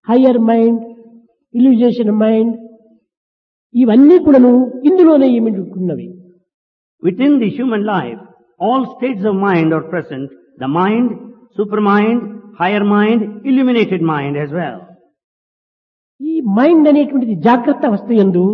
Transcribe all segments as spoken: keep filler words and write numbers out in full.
Higher mind, ఇల్యూజేషన్ mind, ఇవన్నీ కూడాను ఇందులోనే ఇమిడుకున్నవి. Within the human life, all states of mind are present. The mind, supermind, higher mind, illuminated mind as well. ఈ mind అనేటువంటిది జాగ్రత్త అవస్థ యందు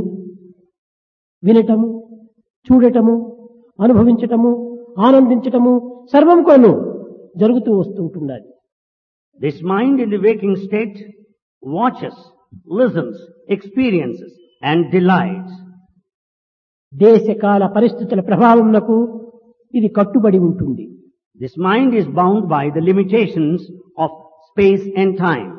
వినటము, చూడటము, అనుభవించటము, ఆనందించటము సర్వం కూడాను జరుగుతూ వస్తూ ఉంటున్నది. This mind in the waking state watches, listens, experiences and delights. దేశకాల పరిస్థితుల ప్రభావమునకు ఇది కట్టుబడి ఉంటుంది. This mind is bound by the limitations of space and time.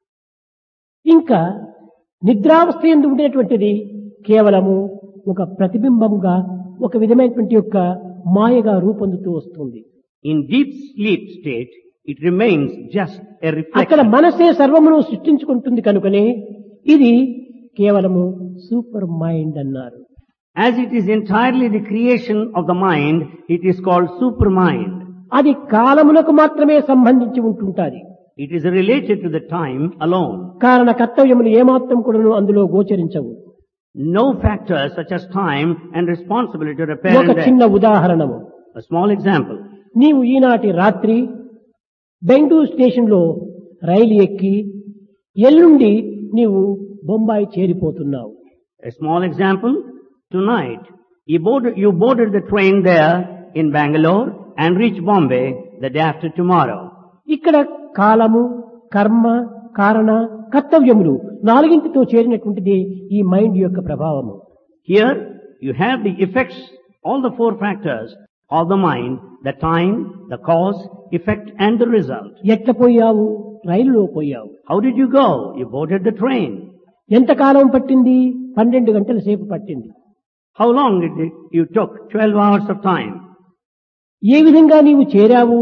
ఇంకా నిద్రావస్థ యందు ఉండేటువంటిది కేవలము ఒక ప్రతిబింబంగా, ఒక విధమైనటువంటి యొక్క మాయగా రూపొందుతూ వస్తుంది. In deep sleep state, it remains just a అక్కడ reflection. మనసే సర్వమును సృష్టించుకుంటుంది కనుకనే ఇది కేవలము సూపర్ మైండ్ అన్నారు. As it is entirely the creation of the mind, it is called supermind. అది కాలములకు మాత్రమే సంబంధించి ఉంటుంటాది. It is related to the time alone. కారణ కర్తవ్యములు ఏమాత్రం కూడాను అందులో గోచరించవు. No factors such as time and responsibility are ఒక apparent చిన్న there. ఉదాహరణము. A small example. నీవు ఈనాటి రాత్రి బెంగళూరు స్టేషన్ లో రైలు ఎక్కి ఎల్లుండి నీవు Bombay చేరిపోతున్నావు. A small example. Tonight, you boarded, you boarded the train there in Bangalore and reached Bombay the day after tomorrow. ఇక్కడ కాలము, కర్మ, కారణ, కర్తవ్యములు నాలుగింటితో చేరినటువంటిది ఈ మైండ్ యొక్క ప్రభావము. Here, you have the effects, all the four factors of the mind, the time, the cause, effect and the result. ఎట్ల పోయావు? రైలులో పోయావు. How did you go? You boarded the train. ఎంత కాలం పట్టింది? పన్నెండు గంటల సేపు పట్టింది. How long did it, you took? twelve hours of time. ఏ విధంగా నీవు చేరావు?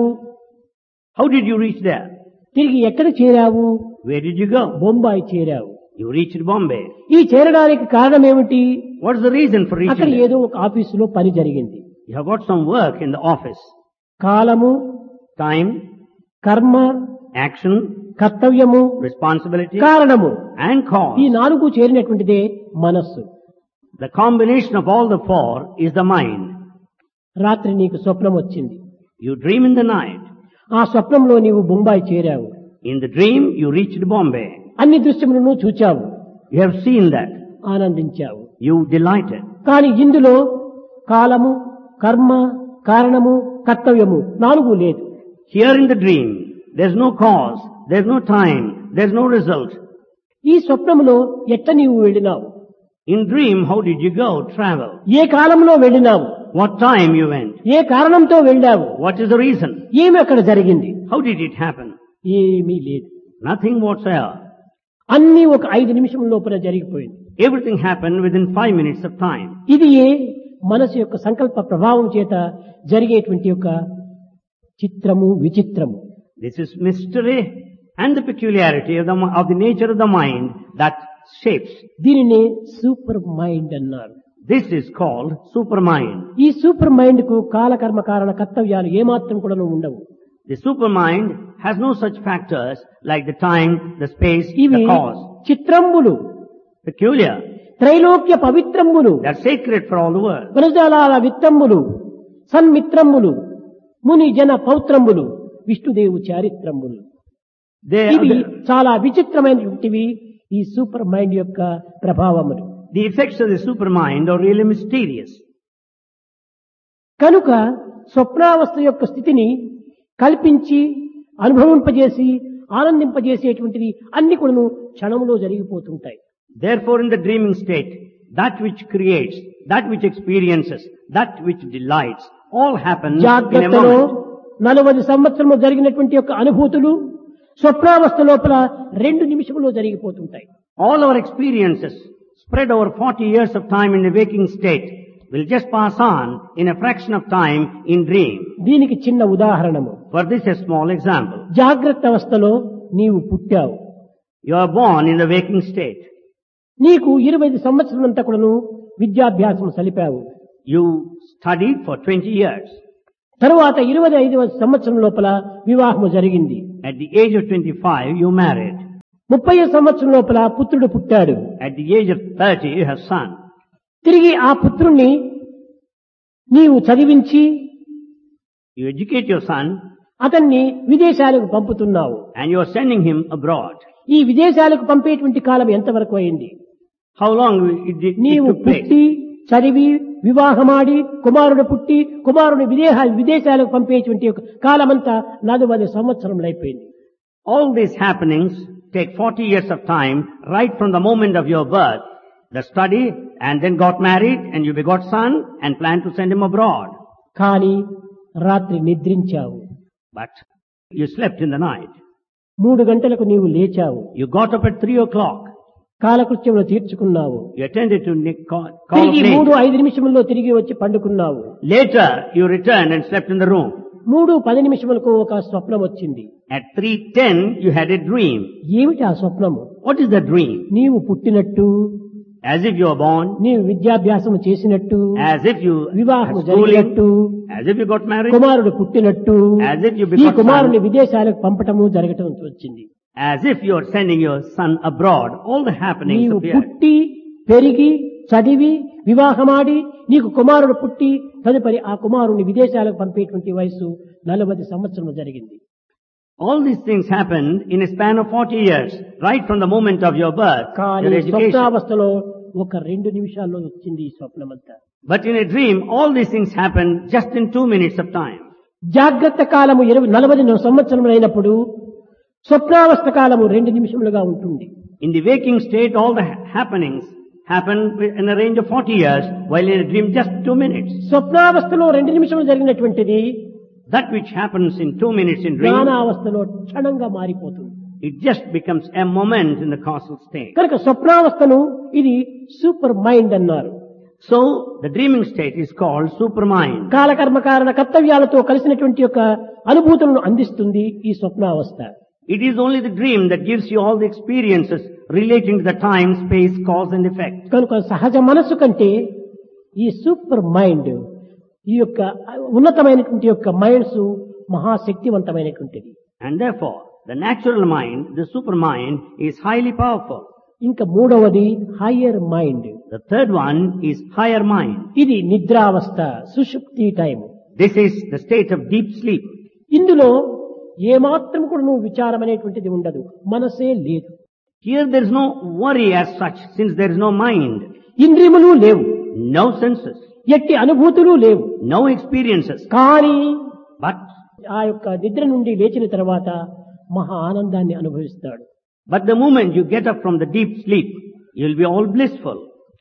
How did you reach there? తిరిగి ఎక్కడ చేరావు? Where did you go? Bombay చేరావు. You reached Bombay. ఈ చేరడానికి కారణం ఏమిటి? What's the reason for అక్కడ reaching there? ఏదో ఒక ఆఫీసులో పని జరిగింది. You have got some work in the office. కాలము, Time, కర్మ, action, కర్తవ్యము, responsibility కారణము, and cause. ఈ నాలుగు చేరినటువంటిదే మనస్సు. The combination of all the four is the mind. రాత్రి నీకు స్వప్నం వచ్చింది. You dream in the night. ఆ స్వప్నంలో నీవు Bombay చేరావు. In the dream, you reached Bombay. అన్ని దృశ్యములను చూచావు, You have seen that. ఆనందించావు. You delighted. కానీ ఇందులో కాలము, కర్మ, కారణము, కర్తవ్యము నాలుగు లేదు. Here in the dream, there's no cause, there's no time, there's no result. ఈ స్వప్నములో ఎట్ట నీవు వెళ్ళినావు? In dream, how did you go, travel? ఏ కాలంలో వెళ్ళినావు? What time you went? ఏ కారణంతో వెళ్ళావు? What is the reason? ఏమి అక్కడ జరిగింది? How did it happen? ఏమీ లేదు. Nothing whatsoever. అన్నీ ఒక ఐదు నిమిషం లోపల జరిగిపోయింది. Everything happened within five minutes of time. ఇది ఏ మనసు యొక్క సంకల్ప ప్రభావం చేత జరిగేటువంటి యొక్క చిత్రము, విచిత్రము. This is mystery and the peculiarity of the, of the nature of the mind that shapes. దీనినే సూపర్ మైండ్ అన్నారు. This is called supermind. ఈ సూపర్ మైండ్ కు కాలకర్మ కారణ కర్తవ్యాలు ఏమాత్రం కూడా ఉండవు. The supermind has no such factors like the time, the space, ఇవి the cause. చిత్రంబులు, Peculiar. Trailokya పవిత్రంబులు, They are sacred for all the world. గుణజాలాల విత్తంబులు, సన్మిత్రంబులు, ముని జన పౌత్రంబులు, విష్ణుదేవు చారిత్రంబులు. They are ఇవి the, చాలా విచిత్రమైనటువంటివి ఈ సూపర్ మైండ్ యొక్క ప్రభావములు. the effects of the supermind are really mysterious. కనుక స్వప్నావస్థ యొక్క స్థితిని కల్పించి అనుభవింపజేసి ఆనందింపజేసేటువంటిది అన్ని కూడాను క్షణములో జరిగిపోతుంటాయి. Therefore, in the dreaming state, that which creates, that which experiences, that which delights, all happens in a జాగ్రత్తలో moment. నలభై సంవత్సరము జరిగినటువంటి యొక్క అనుభూతులు స్వప్నావస్థ లోపల రెండు నిమిషములో జరిగిపోతుంటాయి. All our experiences spread over forty years of time in the waking state will just pass on in a fraction of time in dream. దీనికి చిన్న ఉదాహరణము. For this a small example. జాగ్రత్త అవస్థలో నీవు పుట్టావు. You are born in the waking state. నీకు ఇరవై సంవత్సరం అంతా కూడాను విద్యాభ్యాసం సలిపావు. You studied for twenty years. తరువాత ఇరవై ఐదవ సంవత్సరం లోపల వివాహము జరిగింది. At the age of twenty-five, you married. ముప్పై సంవత్సరం లోపల పుత్రుడు పుట్టాడు. At the age of thirty, you have son. తిరిగి ఆ పుత్రుణ్ణి నీవు చదివించి You educate your son అతన్ని విదేశాలకు పంపుతున్నావు. and you are sending him abroad. ఈ విదేశాలకు పంపేటువంటి కాలం ఎంతవరకు అయింది? How long it, it, it నీవు took place? పుట్టి చదివి వివాహమాడి కుమారుడు పుట్టి కుమారుని విదేహ విదేశాలకు పంపేటువంటి ఒక కాలమంతా నలభై సంవత్సరములు అయిపోయింది. All these happenings take forty years of time, right from the moment of your birth, the study, and then got married, and you begot son, and planned to send him abroad. కానీ రాత్రి నిద్రించావు. But you slept in the night. మూడు గంటలకు నీవు లేచావు. You got up at three o'clock. కాలకృత్యములు తీర్చుకున్నావు. You attended to Nick call, call తిరిగి of మూడు late. ఐదు నిమిషముల్లో తిరిగి వచ్చి పండుకున్నావు. Later, you returned and slept in the room. మూడు పది నిమిషములకు ఒక స్వప్నం వచ్చింది. At three ten, you had a dream. ఏమిటి ఆ స్వప్నము? What is the dream? నీవు పుట్టినట్టు, As if you were born, నీవు విద్యాభ్యాసము చేసినట్టు, as if you వివాహము had schooling, జరిగినట్టు, as if you got married, కుమారుడు పుట్టినట్టు, as if you ఈ begot కుమారుని son, విదేశాలకు పంపటము జరగటం వచ్చింది. as if you are sending your son abroad. All the happenings నీవు appear. పుట్టి పెరిగి చదివి వివాహమాడి నీకు కుమారుడు పుట్టి తదుపరి ఆ కుమారుని విదేశాలకు పంపేటువంటి వయసు నలభై సంవత్సరం జరిగింది. All these things happened in a span of forty years, right from the moment of your birth, కానీ your education. స్వప్నావస్థలో ఒక రెండు నిమిషాల్లో వచ్చింది ఈ స్వప్నమంతా. But in a dream, all these things happened just in two minutes of time. జాగ్రత్త కాలము ఇరవై నలభై సంవత్సరములు అయినప్పుడు స్వప్నావస్థ కాలము రెండు నిమిషములుగా ఉంటుంది. In the waking state, all the ha- happenings happen in a range of forty years, while in a dream, just two minutes. స్వప్నావస్థలో రెండు నిమిషములు జరిగినటువంటిది That which happens in two minutes in dream, జ్ఞానావస్థలో క్షణంగా మారిపోతుంది. it just becomes a moment in the causal state. కనుక స్వప్నావస్థను ఇది super mind అన్నారు. So, the dreaming state is called supermind. కాలకర్మ కారణ కర్తవ్యాలతో కలిసినటువంటి యొక్క అనుభూతులను అందిస్తుంది ఈ స్వప్నావస్థ. It is only the dream that gives you all the experiences relating to the time, space, cause and effect. కనుక సహజ మనస్సు కంటే ఈ సూపర్ మైండ్ ఈ యొక్క ఉన్నతమైనటువంటి యొక్క minds మహాశక్తివంతమైనటువంటిది. And therefore, the natural mind, the supermind, is highly powerful. ఇంకా మూడవది higher mind. The third one is higher mind. ఇది నిద్రావస్థ, సుషుప్తి time. This is the state of deep sleep. ఇందులో ఏమాత్రం కూడా నువ్వు విచారం అనేటువంటిది ఉండదు, మనసే లేదు. Here there is no worry as such, since there is no mind, ఇంద్రియములు లేవు, no senses, ఎట్టి అనుభూతులు లేవు. no experiences. కానీ But, ఆ యొక్క నిద్ర నుండి లేచిన తర్వాత మహా ఆనందాన్ని అనుభవిస్తాడు. but the moment you get up from the deep sleep, you will be all blissful.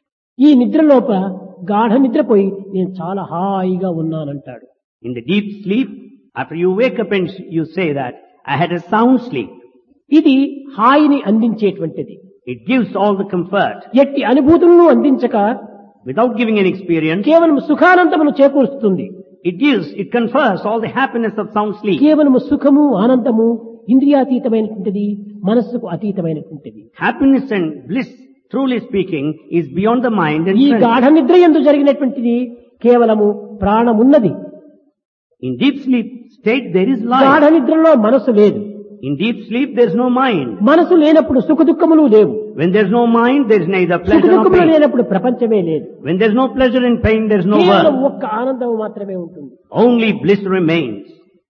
ఈ నిద్రలోప గాఢ నిద్రపోయి నేను చాలా హాయిగా ఉన్నానంటాడు. In the deep sleep, after you wake up and you say that, I had a sound sleep. ఇది హాయిని అందించేటువంటిది. It gives all the comfort. ఎట్టి అనుభూతులను అందించక Without giving an experience, కేవలం సుఖానందమును చేకూరుస్తుంది. it gives, it confers all the happiness of sound sleep. కేవలము సుఖము ఆనందము ఇంద్రియాతీతమైనటువంటిది, మనస్సుకు అతీతమైనటువంటిది. Happiness and bliss, truly speaking, is beyond the mind and ఈ sense. గాఢ నిద్ర యందు జరిగినటువంటిది కేవలము ప్రాణమున్నది. In deep sleep state, there is గాఢ life. నిద్రలో మనసు లేదు. In deep sleep, there is no mind. మనసు లేనప్పుడు సుఖ దుఃఖములు లేవు. When there is no mind, there is neither సుఖ pleasure nor దుఃఖములు pain. లేనప్పుడు ప్రపంచమే లేదు. When there is no pleasure and pain, there is no కేవలం world. ఒక్క ఆనందం మాత్రమే ఉంటుంది. Only bliss remains.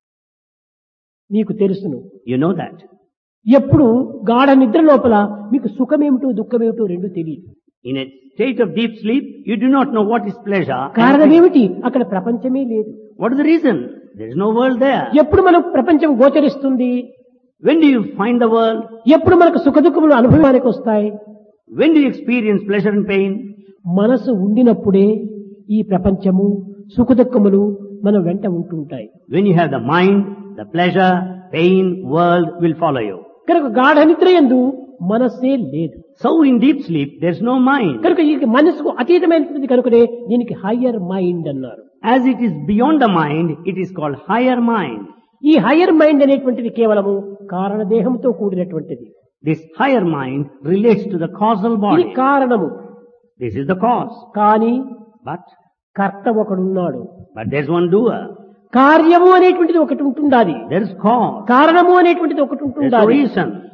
నీకు తెలుసును, You know that. ఎప్పుడు గాఢ నిద్ర లోపల మీకు సుఖమేమిటో దుఃఖమేమిటో రెండు తెలియదు. In a state of deep sleep, you do not know what is pleasure. and కారణం pain. ఏమిటి? అక్కడ ప్రపంచమే లేదు. What is the reason? There is no world there. ఎప్పుడు మనకు ప్రపంచం గోచరిస్తుంది? When do you find the world? ఎప్పుడు మనకు సుఖ దుఃఖములు అనుభవానికి వస్తాయి? When do you experience pleasure and pain? మనసు ఉండినప్పుడే ఈ ప్రపంచము సుఖ దుఃఖములు మన వెంట ఉంటుంటాయి. When you have the mind, the pleasure, pain, world will follow you. కనుక గాఢ నిద్ర యందు మనస్సే లేదు. So in deep sleep, there is no mind. కనుక ఈ మనసుకు అతీతమైనటువంటి కనుకనే దీనికి హయ్యర్ మైండ్ అన్నారు. As it is beyond the mind, it is called higher mind. ఈ హయ్యర్ మైండ్ అనేటువంటిది కేవలము కారణదేహంతో కూడినటువంటిది. This higher mind relates to the causal ఇది body. కారణము. This is the cause. కానీ But, కర్త ఒకడున్నాడు. but there's one doer. కార్యము అనేటువంటిది ఒకటి ఉంటుండాలి, There is cause. కారణము అనేటువంటిది ఒకటి There's a ఉంటుండాలి. reason.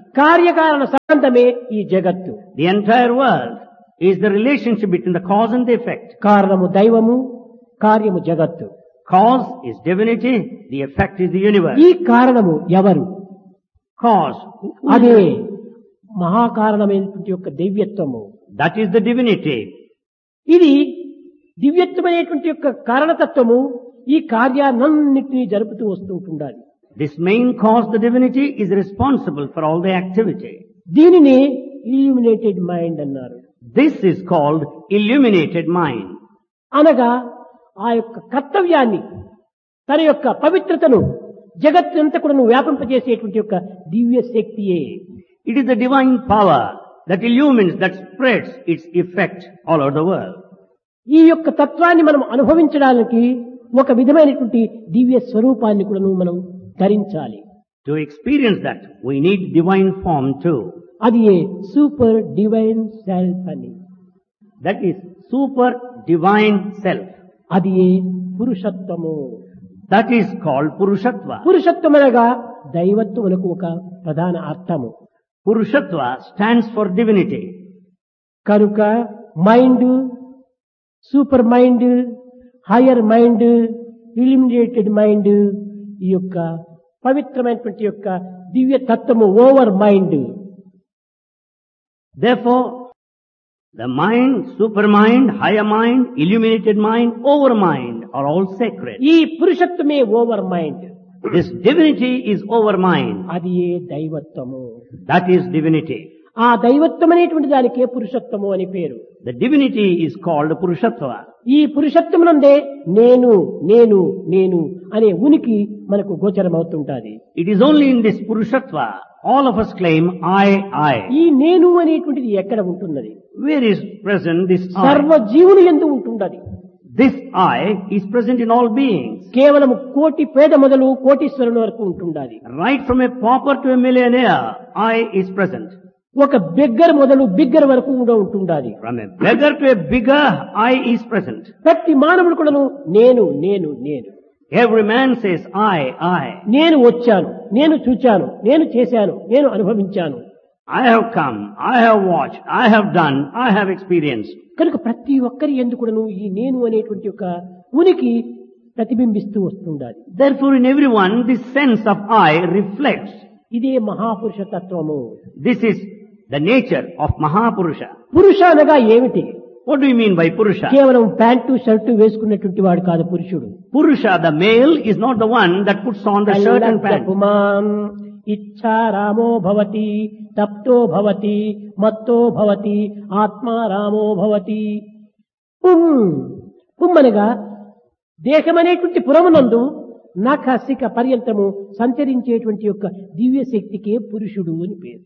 కార్యకారణ సంబంధమే ఈ జగత్తు. The entire world is the relationship between the cause and the effect. కారణము దైవము, కార్యము జగత్తు. Cause is divinity, the effect is the universe. ఈ కారణము ఎవరు? Cause, అదే మహాకారణమైనటువంటి యొక్క దివ్యత్వము. that is the divinity. ఇది దివ్యత్వమైనటువంటి యొక్క కారణతత్వము ఈ కార్యాలన్నింటినీ జరుపుతూ వస్తూ ఉంటుండాలి. This main cause, the divinity, is responsible for all the activity. దీనిని ఇల్యూమినేటెడ్ మైండ్ అన్నారు. This is called illuminated mind. అనగా ఆ యొక్క కర్తవ్యాన్ని, తన యొక్క పవిత్రతను జగత్తంతా కూడా వ్యాపింపజేసేటువంటి యొక్క దివ్య శక్తియే. It is the divine power that illumines, that spreads its effect all over the world. ఈ యొక్క తత్వాన్ని మనం అనుభవించడానికి ఒక విధమైనటువంటి దివ్య స్వరూపాన్ని కూడా మనం ధరించాలి. To experience that, we need divine form too. అది ఏ సూపర్ డివైన్ సెల్ఫ్ అని. That is super divine self. అది ఏ పురుషత్వము. That is called Purushatva. పురుషత్వం అనగా దైవత్వమునకు ఒక ప్రధాన అర్థము. Purushatva stands for divinity. కనుక mind, super mind, higher mind, illuminated mind, ఈ యొక్క పవిత్రమైనటువంటి యొక్క దివ్య తత్వము over mind. Therefore, the mind, supermind, higher mind, illuminated mind, overmind are all sacred. ఈ పురుషత్వమే over mind. This divinity is overmind. అది ఏ దైవత్వము. That is divinity. ఆ దైవత్వం అనేటువంటి దానికే పురుషత్వము అని పేరు. The divinity is called Purushatva. ఈ పురుషత్వమునందే నేను నేను నేను అనే ఉనికి మనకు గోచరమవుతుంటాది. It is only in this Purushatva all of us claim I, I. ఈ నేను అనేటువంటిది ఎక్కడ ఉంటున్నది? Where is present this సర్వ I? జీవుని యందు ఉంటున్నది. This I is present in all beings. కేవలం కోటి పేద మొదలు కోటీశ్వరుని వరకు ఉంటుండాలి. Right from a pauper to a millionaire, I is present. ఒక బిగ్గర్ మొదలు బిగ్గర్ వరకు కూడా ఉంటుండాలి. From a beggar to a bigger, I is present. ప్రతి మానవుడు కూడాను నేను నేను నేను. Every man says I, I. నేను వచ్చాను, నేను చూచాను, నేను చేశాను, నేను అనుభవించాను. I have come, I have watched, I have done, I have experienced. కనుక ప్రతి ఒక్కరి యందు కూడాను ఈ నేను అనేటువంటి ఒక ఉనికి ప్రతిబింబిస్తూ వస్తుండాలి. Therefore in everyone this sense of I reflects. ఇదే మహాపురుష తత్వము. This is the nature of Mahapurusha. పురుష అనగా ఏమిటి? What do you mean by Purusha? కేవలం ప్యాంటు షర్టు వేసుకున్నటువంటి వాడు కాదు పురుషుడు. Purusha, the male, is not the one that puts on the shirt and pants. పుమాం ఇచ్ఛా రామో భవతి, తప్తో భవతి, మత్తో భవతి, ఆత్మా రామో భవతి. పుం పుం అనగా దేహమనేటువంటి పురమునందు నఖసిక పర్యంతము సంచరించేటువంటి యొక్క దివ్య శక్తికే పురుషుడు అని పేరు.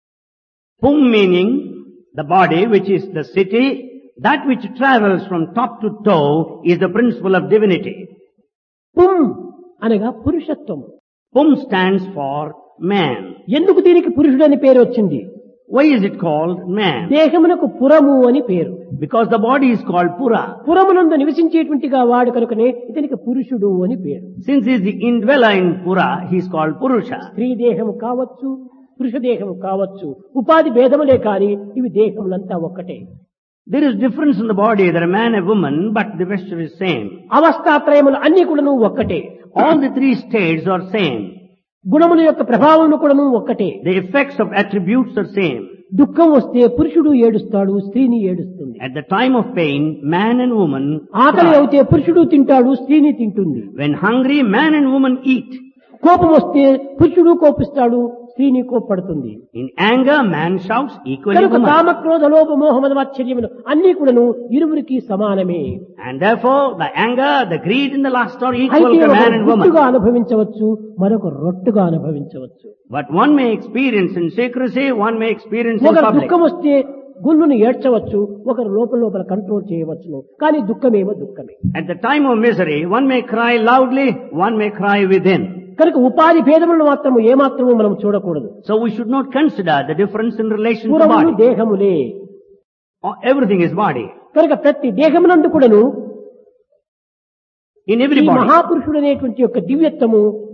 Pum meaning the body, which is the city, that which travels from top to toe is the principle of divinity. పుం అనగా పురుషత్వం. Pum stands for man. ఎందుకు దీనికి పురుషుడు అని పేరు వచ్చింది? Why is it called man? దేహమునకు పురము అని పేరు. Because the body is called Pura. పురమునందు నివసించేటువంటిగా వాడు కనుకనే ఇతనికి పురుషుడు అని పేరు. Since he is the indweller in Pura, he is called Purusha. స్త్రీ దేహము కావచ్చు, పురుష దేహము కావచ్చు, ఉపాధి భేదములే కాని ఇవి దేహములంతా ఒక్కటే. There is difference in the body, there are man and woman, but the vesture is same. అవస్థాత్రయములు అన్ని కూడాను ఒక్కటే. All the three states are same. గుణముల యొక్క ప్రభావములు కూడాను ఒక్కటే. The effects of attributes are same. దుఃఖం వస్తే పురుషుడు ఏడుస్తాడు, స్త్రీని ఏడుస్తుంది. At the time of pain, man and woman ఆకలి cry. అవుతే పురుషుడు తింటాడు, స్త్రీని తింటుంది. When hungry, man and woman eat. కోపం వస్తే పురుషుడు కోపిస్తాడు, స్త్రీని కోప్పడుతుంది. In anger, man shouts, equally కనుక woman. కామ క్రోధ లోభ మోహ మద మాత్సర్యములు అన్ని కూడాను ఇరువురికి సమానమే. And therefore, the anger, the greed and the lust are equal అయితే to ఒక man and గుట్టుగా woman. అనుభవించవచ్చు, మరొక రొట్టుగా అనుభవించవచ్చు. But one may experience in secrecy, one may experience in ఒకరు public. దుఃఖం వస్తే గుళ్ళును ఏడ్చవచ్చు, ఒకరు లోపల లోపల కంట్రోల్ చేయవచ్చును. కానీ దుఃఖమేమో దుఃఖమే. At the time of misery, one may cry loudly, one may cry within. కనుక ఉపాధి భేదములను మాత్రము ఏమాత్రము మనం చూడకూడదు. So we should not consider the difference in relation to పురములు body. దేహములే. Oh, everything is body. కనుక ప్రతి దేహమునందు కూడాను In ఈ every body. మహాపురుషుడు అనేటువంటి యొక్క దివ్యత్వము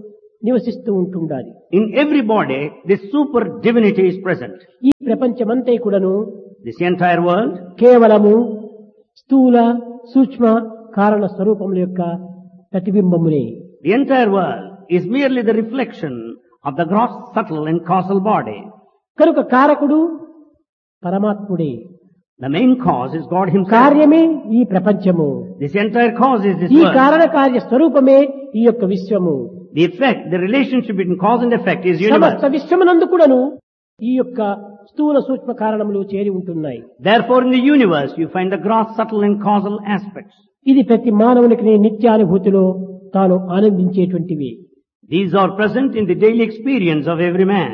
నివసిస్తూ ఉంటుండాలి. In every body, this super divinity is present. ఈ ప్రపంచమంతా కూడాను This entire world కేవలము స్థూల సూక్ష్మ కారణ స్వరూపముల యొక్క ప్రతిబింబమునే. The entire world is merely the reflection of the gross, subtle and causal body. కనుక కారకుడు పరమాత్ముడే. The main cause is God himself. కార్యమే ఈ ప్రపంచము. This entire cause is this ఈ world. కారణ కార్య స్వరూపమే ఈ యొక్క విశ్వము. The effect, the relationship between cause and effect is universe. సమస్త విశ్వమునందు కూడాను ఈ యొక్క స్థూల సూక్ష్మ కారణములు చేరి ఉంటున్నాయి. Therefore in the universe you find the gross, subtle and causal aspects. ఇది ప్రతి మానవునికి నిత్యానుభూతిలో తాను ఆనందించేటువంటివి. These are present in the daily experience of every man.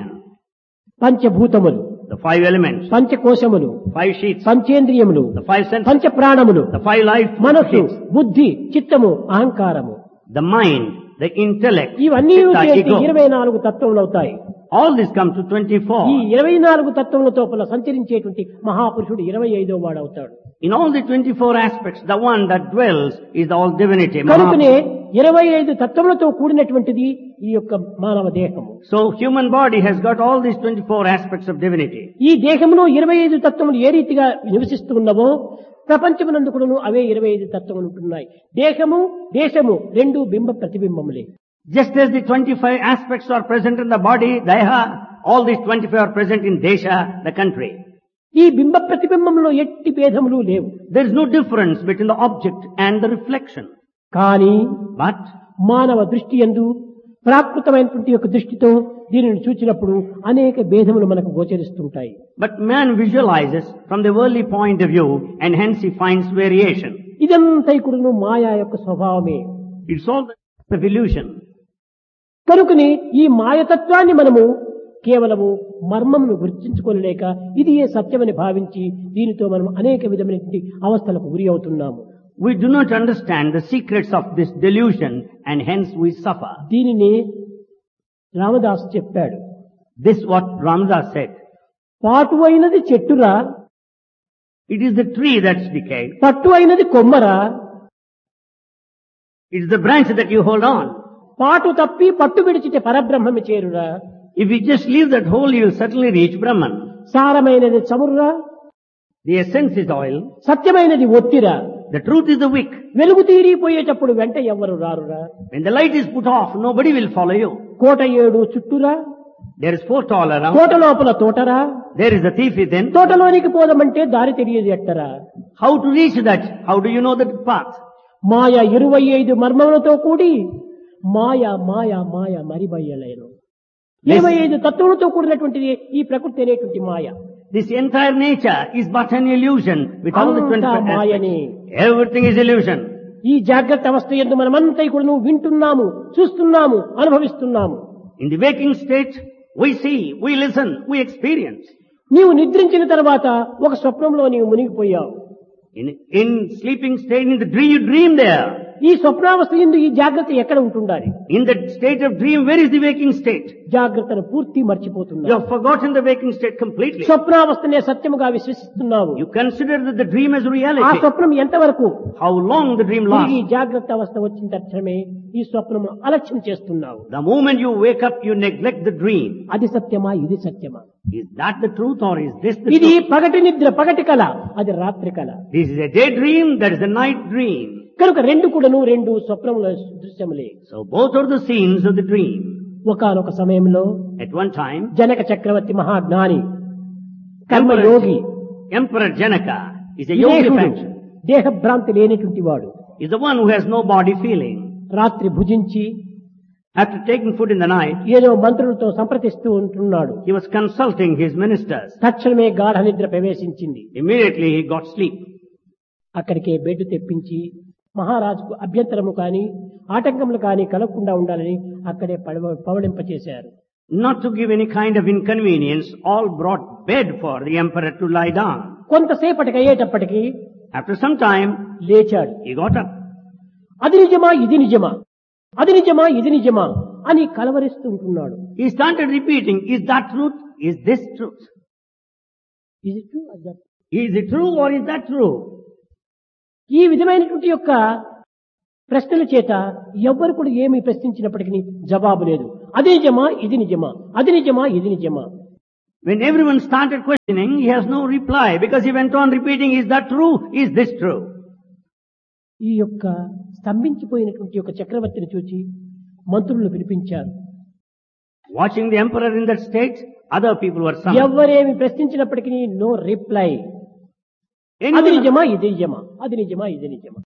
పంచభూతములు, The five elements, పంచకోశములు, five sheets, పంచేంద్రియములు, the five senses, పంచ ప్రాణములు, the five life మనస్సు, sheets, బుద్ధి, చిత్తము, అహంకారము, the mind, the intellect, ఇవన్నీ chitta, చేసి ego. ఇరవై నాలుగు తత్వములు అవుతాయి. All this comes to ఈ twenty-four. ఇరవై నాలుగు తత్వముల తోపల సంచరించేటువంటి మహాపురుషుడు ఇరవై ఐదో వాడు అవుతాడు. In all the twenty-four aspects, the one that dwells is the all divinity. కనుకనే Mahaprabhu. ఇరవై ఐదు తత్వములతో కూడినటువంటిది ఈ యొక్క మానవ దేహము. So human body has got all these twenty-four aspects of divinity. ఈ దేహములో ఇరవై ఐదు తత్వములు ఏ రీతిగా నివసిస్తూ ఉన్నవో ప్రపంచమునందు కూడాను అవే ఇరవై ఐదు తత్వములు ఉంటున్నాయి. దేహము దేశము రెండు బింబ ప్రతిబింబములే. Just as the twenty-five aspects are present in the body, Deha, all these twenty-five are present in Desha, the country. ఈ బింబ ప్రతిబింబంలో ఎట్టి భేదములు లేవు. There is no difference between the object and the reflection. కానీ But మానవ దృష్టి యందు ప్రాకృతమైనటువంటి యొక్క దృష్టితో దీనిని చూచినప్పుడు అనేక భేదములు మనకు గోచరిస్తుంటాయి. But man visualizes from the worldly point of view and hence he finds variation. ఇదంతా కూడాను మాయా యొక్క స్వభావమే. It's all the illusion. కనుకని ఈ మాయతత్వాన్ని మనము కేవలము మర్మమును గుర్తించుకోలేక ఇది ఏ సత్యమని భావించి దీనితో మనం అనేక విధమైనటువంటి అవస్థలకు గురి అవుతున్నాము. We do not understand the secrets of this delusion and hence we suffer. దీనిని రామదాసు చెప్పాడు. This what Ramdas said. పాటు అయినది చెట్టురా, It is the tree that's decayed. పట్టు అయినది కొమ్మరా, It is the branch that you hold on. పాటు తప్పి పట్టు విడిచితే పరబ్రహ్మమి చేరురా, If you just leave that hole, you will certainly reach Brahman. సారమైనది చమురురా, The essence is oil. సత్యమైనది ఒత్తిరా, The truth is the wick. వెలుగు తీరిపోయేటప్పుడు వెంట ఎవ్వరు రారురా, When the light is put off, nobody will follow you. కోట ఏడు చుట్టురా, There is four all around. కోట లోపల తోటరా, There is a thief within. తోటలోనికి పోదామంటే దారి తెలియదు ఎట్టరా. How to reach that? How do you know the path? మాయ ఇరవై ఐదు మర్మములతో కూడి మాయ మాయ మాయ మరిబయ్యలేను. ఇరవై ఐదు తత్వములతో కూడినటువంటిది ఈ ప్రకృతి అనేటువంటి మాయ. This entire nature is but an illusion with all the అంతా twenty-five మాయనే. aspects. Everything is illusion. ఈ జాగ్రత్త అవస్థ యందు మనమంతా కూడా వింటున్నాము, చూస్తున్నాము, అనుభవిస్తున్నాము. In the waking state, we see, we listen, we experience. నీవు నిద్రించిన తర్వాత ఒక స్వప్నంలో నీవు మునిగిపోయావు. In, in sleeping state, in the dream, you dream there. ఈ స్వప్నావస్థ యందు ఈ జాగ్రత్త ఎక్కడ ఉంటుండాలి? In that state of dream, where is the waking state? జాగ్రత్తను పూర్తి You మర్చిపోతున్నావు. have forgotten the waking state completely. స్వప్నావస్థనే సత్యముగా విశ్వసిస్తున్నావు. You consider that the dream as ఆ reality. స్వప్నం ఎంతవరకు? How long the dream ఈ lasts. జాగ్రత్త అవస్థ వచ్చిన తక్షణమే ఈ స్వప్నము అలక్ష్యం చేస్తున్నావు. The moment you wake up, you neglect the dream. అది సత్యమా, ఇది సత్యమా? Is that the truth or is this the ఇది truth? పగటి నిద్ర, పగటి కళ, అది రాత్రి కళ. This is a daydream, that is a night dream. కనుక రెండు కూడాను రెండు స్వప్నముల దృశ్యములే. So both are the scenes of the dream. ఒకానొక సమయంలో At one time, జనక చక్రవర్తి మహాజ్ఞాని, కర్మయోగి, Emperor Janaka is a yogi విదేహుడు, faction. దేహభ్రాంతి లేనటువంటి వాడు Is the one who has no body feeling. రాత్రి భుజించి After taking food in the night, ఏదో మంత్రులతో సంప్రదిస్తూ ఉంటున్నాడు. he was consulting his ministers. తక్షణమే గాఢ నిద్ర ప్రవేశించింది. Immediately he got sleep. అక్కడికే బెడ్ తెప్పించి మహారాజుకు అభ్యంతరము కాని ఆటంకములు కాని కలగకుండా ఉండాలని అక్కడే పడవ పవళింపచేశారు. Not to give any kind of inconvenience, all brought bed for the emperor to lie down. కొంతసేపటికి అయ్యేటప్పటికి After some time, లేచాడు. he got up. అది నిజమా, ఇది నిజమా, అది నిజమా, ఇది నిజమా అని కలవరిస్తూ ఉంటున్నాడు. He started repeating, is that truth? Is this truth? ఇది true, అది that. Is it true or is that true? ఈ విధమైనటువంటి యొక్క ప్రశ్నల చేత ఎవ్వరు కూడా ఏమి ప్రశ్నించినప్పటికీ జవాబు లేదు. అది నిజమా ఇది నిజమా, అది నిజమా ఇది నిజమా. When everyone started questioning, he has no reply because he went on repeating, is that true? Is this true? ఈ యొక్క స్తంభించిపోయినటువంటి యొక్క చక్రవర్తిని చూచి మంత్రులను పిలిపించారు. Watching the emperor in that state, other people were summoned. ఎవరేమి ప్రశ్నించినప్పటికీ no reply. అది Anyone, నిజమా ఇది నిజమా, అది నిజమా ఇది నిజమా.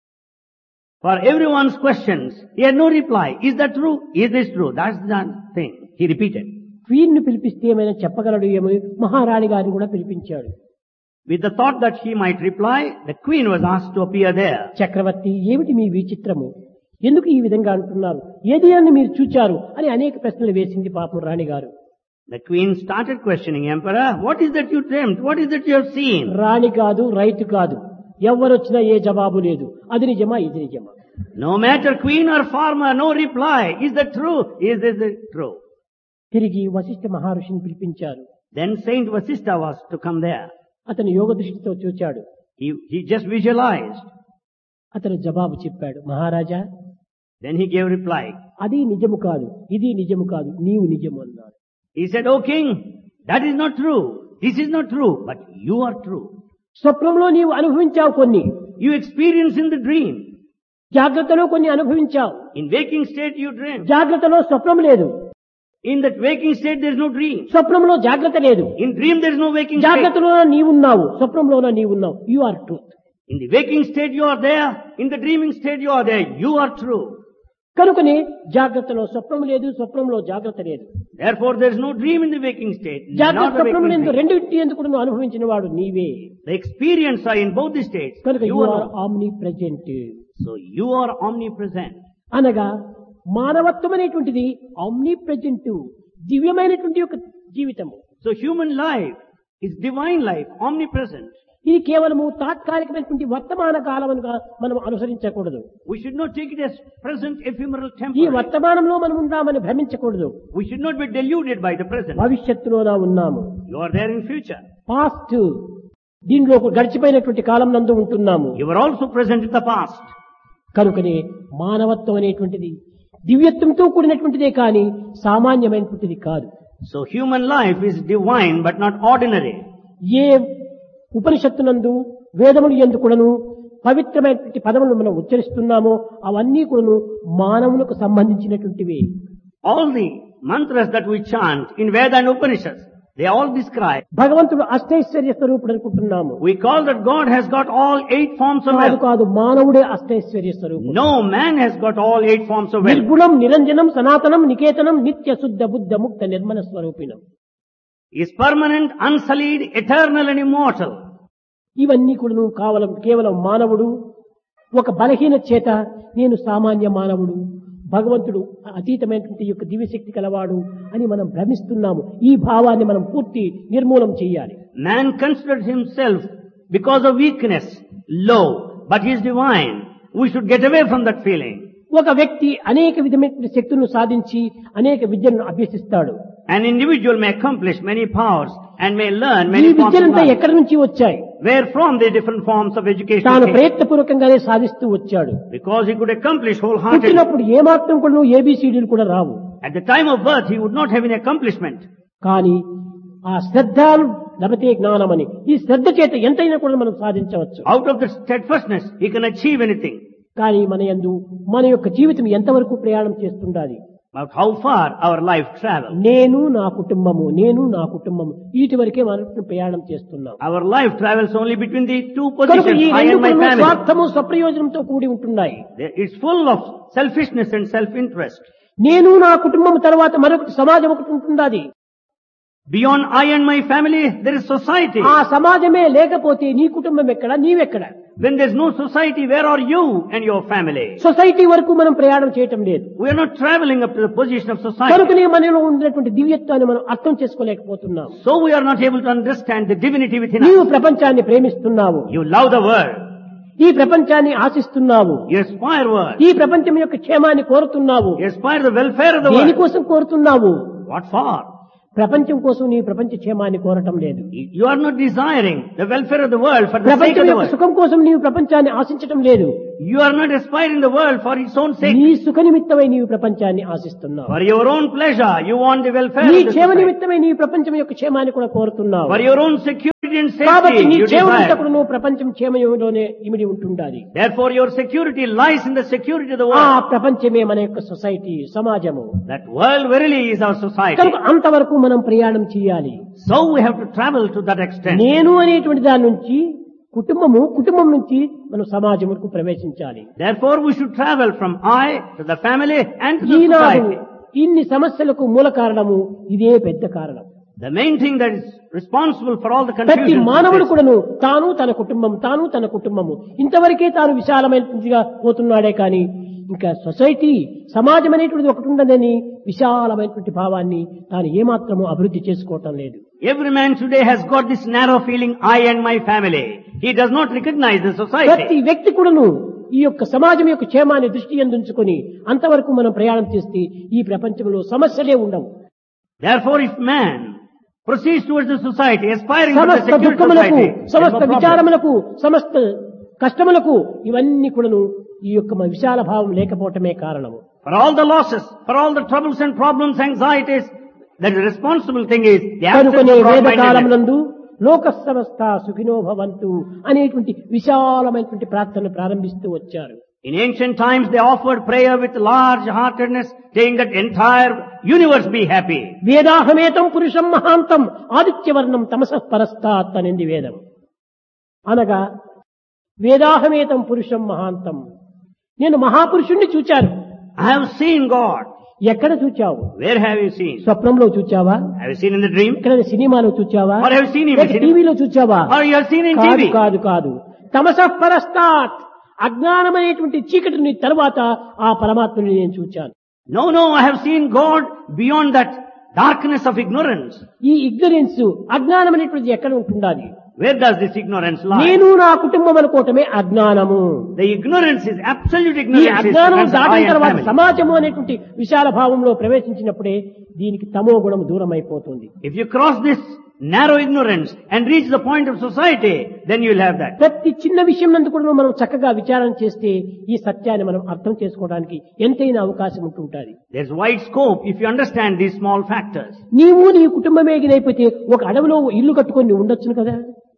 for everyone's questions, he had no reply. Is that true? Is this true? That's the thing. He repeated. Queen ను పిలిపిస్తే ఏమైనా చెప్పగలడు ఏమో, మహారాణి గారిని కూడా పిలిపించాడు. With the thought that he might reply, the queen was asked to appear there. చక్రవర్తి, ఏమిటి మీ విచిత్రము, ఎందుకు ఈ విధంగా అంటున్నారు, ఏది అని మీరు చూచారు అని అనేక ప్రశ్నలు వేసింది పాపం రాణి గారు. The queen started questioning emperor, what is that you dreamt? What is that you have seen? రాణి కాదు, రైతు కాదు, ఎవరొచ్చినా ఏ జవాబు లేదు, అది నిజమా ఇది నిజమా. No matter queen or farmer, no reply. Is that true? Is this true? తిరిగి వశిష్ఠ మహర్షిని పిలిపించారు. Then Saint Vasishtha was to come there. అతను యోగ దృష్టితో చూచాడు. He, he just visualized. అతను జవాబు చెప్పాడు, మహారాజా Then he gave reply. అది నిజము కాదు, ఇది నిజము కాదు, నీవు నిజము అన్నాడు. He said, O king, that is not true. This is not true, but you are true. స్వప్నంలో నీవు అనుభవించావు కొన్ని, You experience in the dream. జాగ్రత్తలో కొన్ని అనుభవించావు. In waking state you dream. జాగ్రత్తలో స్వప్నం లేదు, In that waking state there is no dream. స్వప్నంలో జాగ్రత్త లేదు. In dream there is no waking state. జాగ్రత్తలోన నీవున్నావు, స్వప్నంలోన నీవున్నావు. You are truth. In the waking state you are there. In the dreaming state you are there. You are true. కనుకనే జాగ్రత్తలో స్వప్నం లేదు, స్వప్నంలో జాగ్రత్త లేదు. Therefore there is no dream in the waking state. జాగ్రత్త Not the స్వప్నం waking ఎందు state. రెండింటి ఎందుకు కూడా నువ్వు అనుభవించిన వాడు నీవే. The experience are in both the states. కనుక You you are are omni present. So you are omnipresent. అనగా మానవత్వం అనేటువంటిది ఆమ్ని ప్రెజెంట్, దివ్యమైనటువంటి యొక్క జీవితము. So human life is divine life, omnipresent. ఇది కేవలము తాత్కాలికమైనటువంటి వర్తమాన కాలముగా మనం అనుసరించకూడదు. We should not take it as present, ephemeral, ఈ temporary. వర్తమానంలో మనం ఉన్నామని భ్రమించకూడదు. We should not be deluded by the present. భవిష్యత్తులోనా ఉన్నాము, You are there in future. Past దీనిలో గడిచిపోయినటువంటి కాలం నందు ఉంటున్నాము. You are also present in the past. కనుకనే మానవత్వం అనేటువంటిది దివ్యత్వంతో కూడినటువంటిదే కానీ సామాన్యమైనటువంటిది కాదు. So human life is divine but not ordinary. ఏ ఉపనిషత్తునందు వేదములు యందు కూడాను పవిత్రమైనటువంటి పదములను మనం ఉచ్చరిస్తున్నామో అవన్నీ కూడాను మానవులకు సంబంధించినటువంటివి. All the mantras that we chant in Veda and Upanishads, they all describe. భగవంతుడు అష్టైశ్వర్య స్వరూపుడు అనుకుంటున్నాము. We call that God has got all eight forms of కాదు wealth. కాదు, మానవుడే అష్టైశ్వర్య స్వరూపుడు. No man has got all eight forms of wealth. నిర్గుణం, నిరంజనం, సనాతనం, నికేతనం, నిత్య శుద్ధ బుద్ధ ముక్త Nirmala స్వరూపిణం. He is permanent, unsullied, eternal and immortal. ఇవన్నీ కూడా కావలం కేవలం మానవుడు ఒక బలహీన చేత నేను సామాన్య మానవుడు, భగవంతుడు అతీతమైనటువంటి యొక్క దివ్యశక్తి కలవాడు అని మనం భ్రమిస్తున్నాము. ఈ భావాన్ని మనం పూర్తి నిర్మూలం చేయాలి. Man considers himself because of weakness low, but he is divine. We should get away from that feeling. ఒక వ్యక్తి అనేక విధమైన శక్తులను సాధించి అనేక విద్యలను అభ్యసిస్తాడు. An individual may accomplish many powers and may learn ఈ many forms of విద్యలంతా knowledge. ఎక్కడి నుంచి వచ్చాయి? Where from the different forms of education తాను came? ప్రయత్నపూర్వకంగానే సాధిస్తూ వచ్చాడు. Because he could accomplish wholeheartedly. పుట్టినప్పుడు ఏ మాత్రం కూడా ఏబిసిడీలు కూడా రావు. At the time of birth, he would not have any accomplishment. కానీ ఆ శ్రద్ధను లభతే జ్ఞానమని, ఈ శ్రద్ధ చేత ఎంతైనా కూడా మనం సాధించవచ్చు. Out of the steadfastness, he can achieve anything. కానీ మన యందు మన యొక్క జీవితం ఎంతవరకు ప్రయాణం చేస్తుండాలి? But how far our life travels? నేను నా కుటుంబము, నేను నా కుటుంబము, వీటి వరకే మనం ప్రయాణం చేస్తున్నాం. Our life travels only between the two కనుక ఈ positions, I రెండు and my కూడా family. స్వార్థము స్వప్రయోజనంతో కూడి ఉంటున్నాయి. It's full of selfishness and self-interest. నేను నా కుటుంబం తర్వాత మరొకటి సమాజం ఒకటి ఉంటున్నది. Beyond I and my family, there is society. ఆ సమాజమే లేకపోతే నీ కుటుంబం ఎక్కడ, నీవెక్కడ? When there's no society, where are you and your family? Society వరకు మనం ప్రయాణం చేయటం లేదు. We are not traveling up to the position of society. కనుకనే మనలో ఉన్నటువంటి దివ్యత్వాన్ని మనం అర్థం చేసుకోలేకపోతున్నాం. So we are not able to understand the divinity within నీవు us. ప్రపంచాన్ని ప్రేమిస్తున్నావు, You love the world. ఈ ప్రపంచాన్ని ఆశిస్తున్నావు, You aspire world. ఈ ప్రపంచం యొక్క క్షేమాన్ని కోరుతున్నావు. You aspire the welfare of the world. దేనికోసం కోరుతున్నావు? What for? ప్రపంచం కోసం నీ ప్రపంచ క్షేమాన్ని కోరటం లేదు. You are not desiring the welfare of the world for the sake ప్రపంచం of the యొక్క world. సుఖం కోసం నీవు ప్రపంచాన్ని ఆశించటం లేదు. You are not aspiring the world for its own sake. నీ సుఖ నిమిత్తమై నీవు ప్రపంచాన్ని ఆశిస్తున్నావు. For your own pleasure, you want the welfare నీ of the క్షేమ society. నిమిత్తమై నీ ప్రపంచం యొక్క క్షేమాన్ని కూడా కోరుతున్నావు. For your own security and కాబట్టి safety, నీ you క్షేమం desire. అంతకుడు నువ్వు ప్రపంచం క్షేమంలోనే ఇమిడి ఉంటుండాలి. Therefore, your security lies in the security of the ఆ world. ప్రపంచమే మన యొక్క సొసైటీ, సమాజము. That world verily is our society. కనుక అంతవరకు మనం ప్రయాణం చేయాలి. So we have to travel to that extent. నేను అనేటువంటి దాని నుంచి కుటుంబము, కుటుంబం నుంచి మనం సమాజముకు ప్రవేశించాలి. Therefore, we should travel from I to the family and to the Eenadu society. ఇన్ని సమస్యలకు మూల కారణము ఇదే పెద్ద కారణం. The main thing that is responsible for all the ప్రతి confusion మానవుడు కూడాను తాను తన కుటుంబం, తాను తన కుటుంబము ఇంతవరకే తాను విశాలమైనదిగా పోతున్నాడే కానీ ఇంకా సొసైటీ, సమాజం అనేటువంటిది ఒకటి ఉండదని విశాలమైనటువంటి భావాన్ని తాను ఏమాత్రము అభివృద్ధి చేసుకోవటం లేదు. Every man today has got this narrow feeling, I and my family. He does not recognize the ప్రతి society. వ్యక్తి కూడాను ఈ యొక్క సమాజం యొక్క క్షేమాన్ని దృష్టి ఎందుంచుకొని అంతవరకు మనం ప్రయాణం చేస్తే ఈ ప్రపంచంలో సమస్యలే ఉండవు. Therefore, if man proceeds towards the society, aspiring to the సమస్త secure దుఃఖములకు, society, there is సమస్త no problem. విచారములకు, సమస్త కష్టములకు ఇవన్నీ కూడాను ఈ యొక్క మన విశాల భావం లేకపోవటమే కారణము. For all the losses, for all the troubles and problems, anxieties, the responsible thing is the absence కనుకనే of వేద broad-mindedness. కాలమునందు లోక సమస్త సుఖినో భవంతు అనేటువంటి విశాలమైనటువంటి ప్రార్థనలు ప్రారంభిస్తూ వచ్చారు. In ancient times, they offered prayer with large heartedness, saying that entire universe be happy. వేదాహమేతం పురుషం మహాంతం ఆదిత్యవర్ణం తమసః పరస్తాత్ అనేది వేదం. అనగా వేదాహమేతం పురుషం మహాంతం, నేను మహాపురుషుణ్ణి చూచాను. I have seen God. ఎక్కడ చూచావు? Where have you seen? స్వప్నంలో చూచావా? Have you seen in the dream? ఎక్కడ సినిమాలో చూచావా? Or have you seen him లేక in cinema? టీవీలో చూచావా? Or you have seen in కాదు T V? కాదు కాదు తమసః పరస్తాత్, అజ్ఞానమనేటువంటి చీకటిని తర్వాత ఆ పరమాత్మని నేను చూచాను. No, no, I have seen God beyond that darkness of ignorance. ఈ ఇగ్నరెన్స్, అజ్ఞానం అనేటువంటిది ఎక్కడ ఉంటుండాలి? Where does this ignorance lie? నేను నా కుటుంబం అనుకోవటమే అజ్ఞానము. The ignorance is absolute ఈ ignorance. is అజ్ఞానం because of I దాటిన and తర్వాత family. సమాజము అనేటువంటి విశాల భావంలో ప్రవేశించినప్పుడే దీనికి తమో గుణం దూరం అయిపోతుంది. If you cross this narrow ignorance and reach the point of society, then you will have that. ప్రతి చిన్న విషయం నందు కూడా మనం చక్కగా విచారణ చేస్తే ఈ సత్యాన్ని మనం అర్థం చేసుకోవడానికి ఎంతైనా అవకాశం ఉంటుంటుంది. There's wide scope if you understand these small factors. నీవు నీ కుటుంబమే ఎగిరైపోతే ఒక అడవిలో ఇల్లు కట్టుకొని ఉండొచ్చును కదా.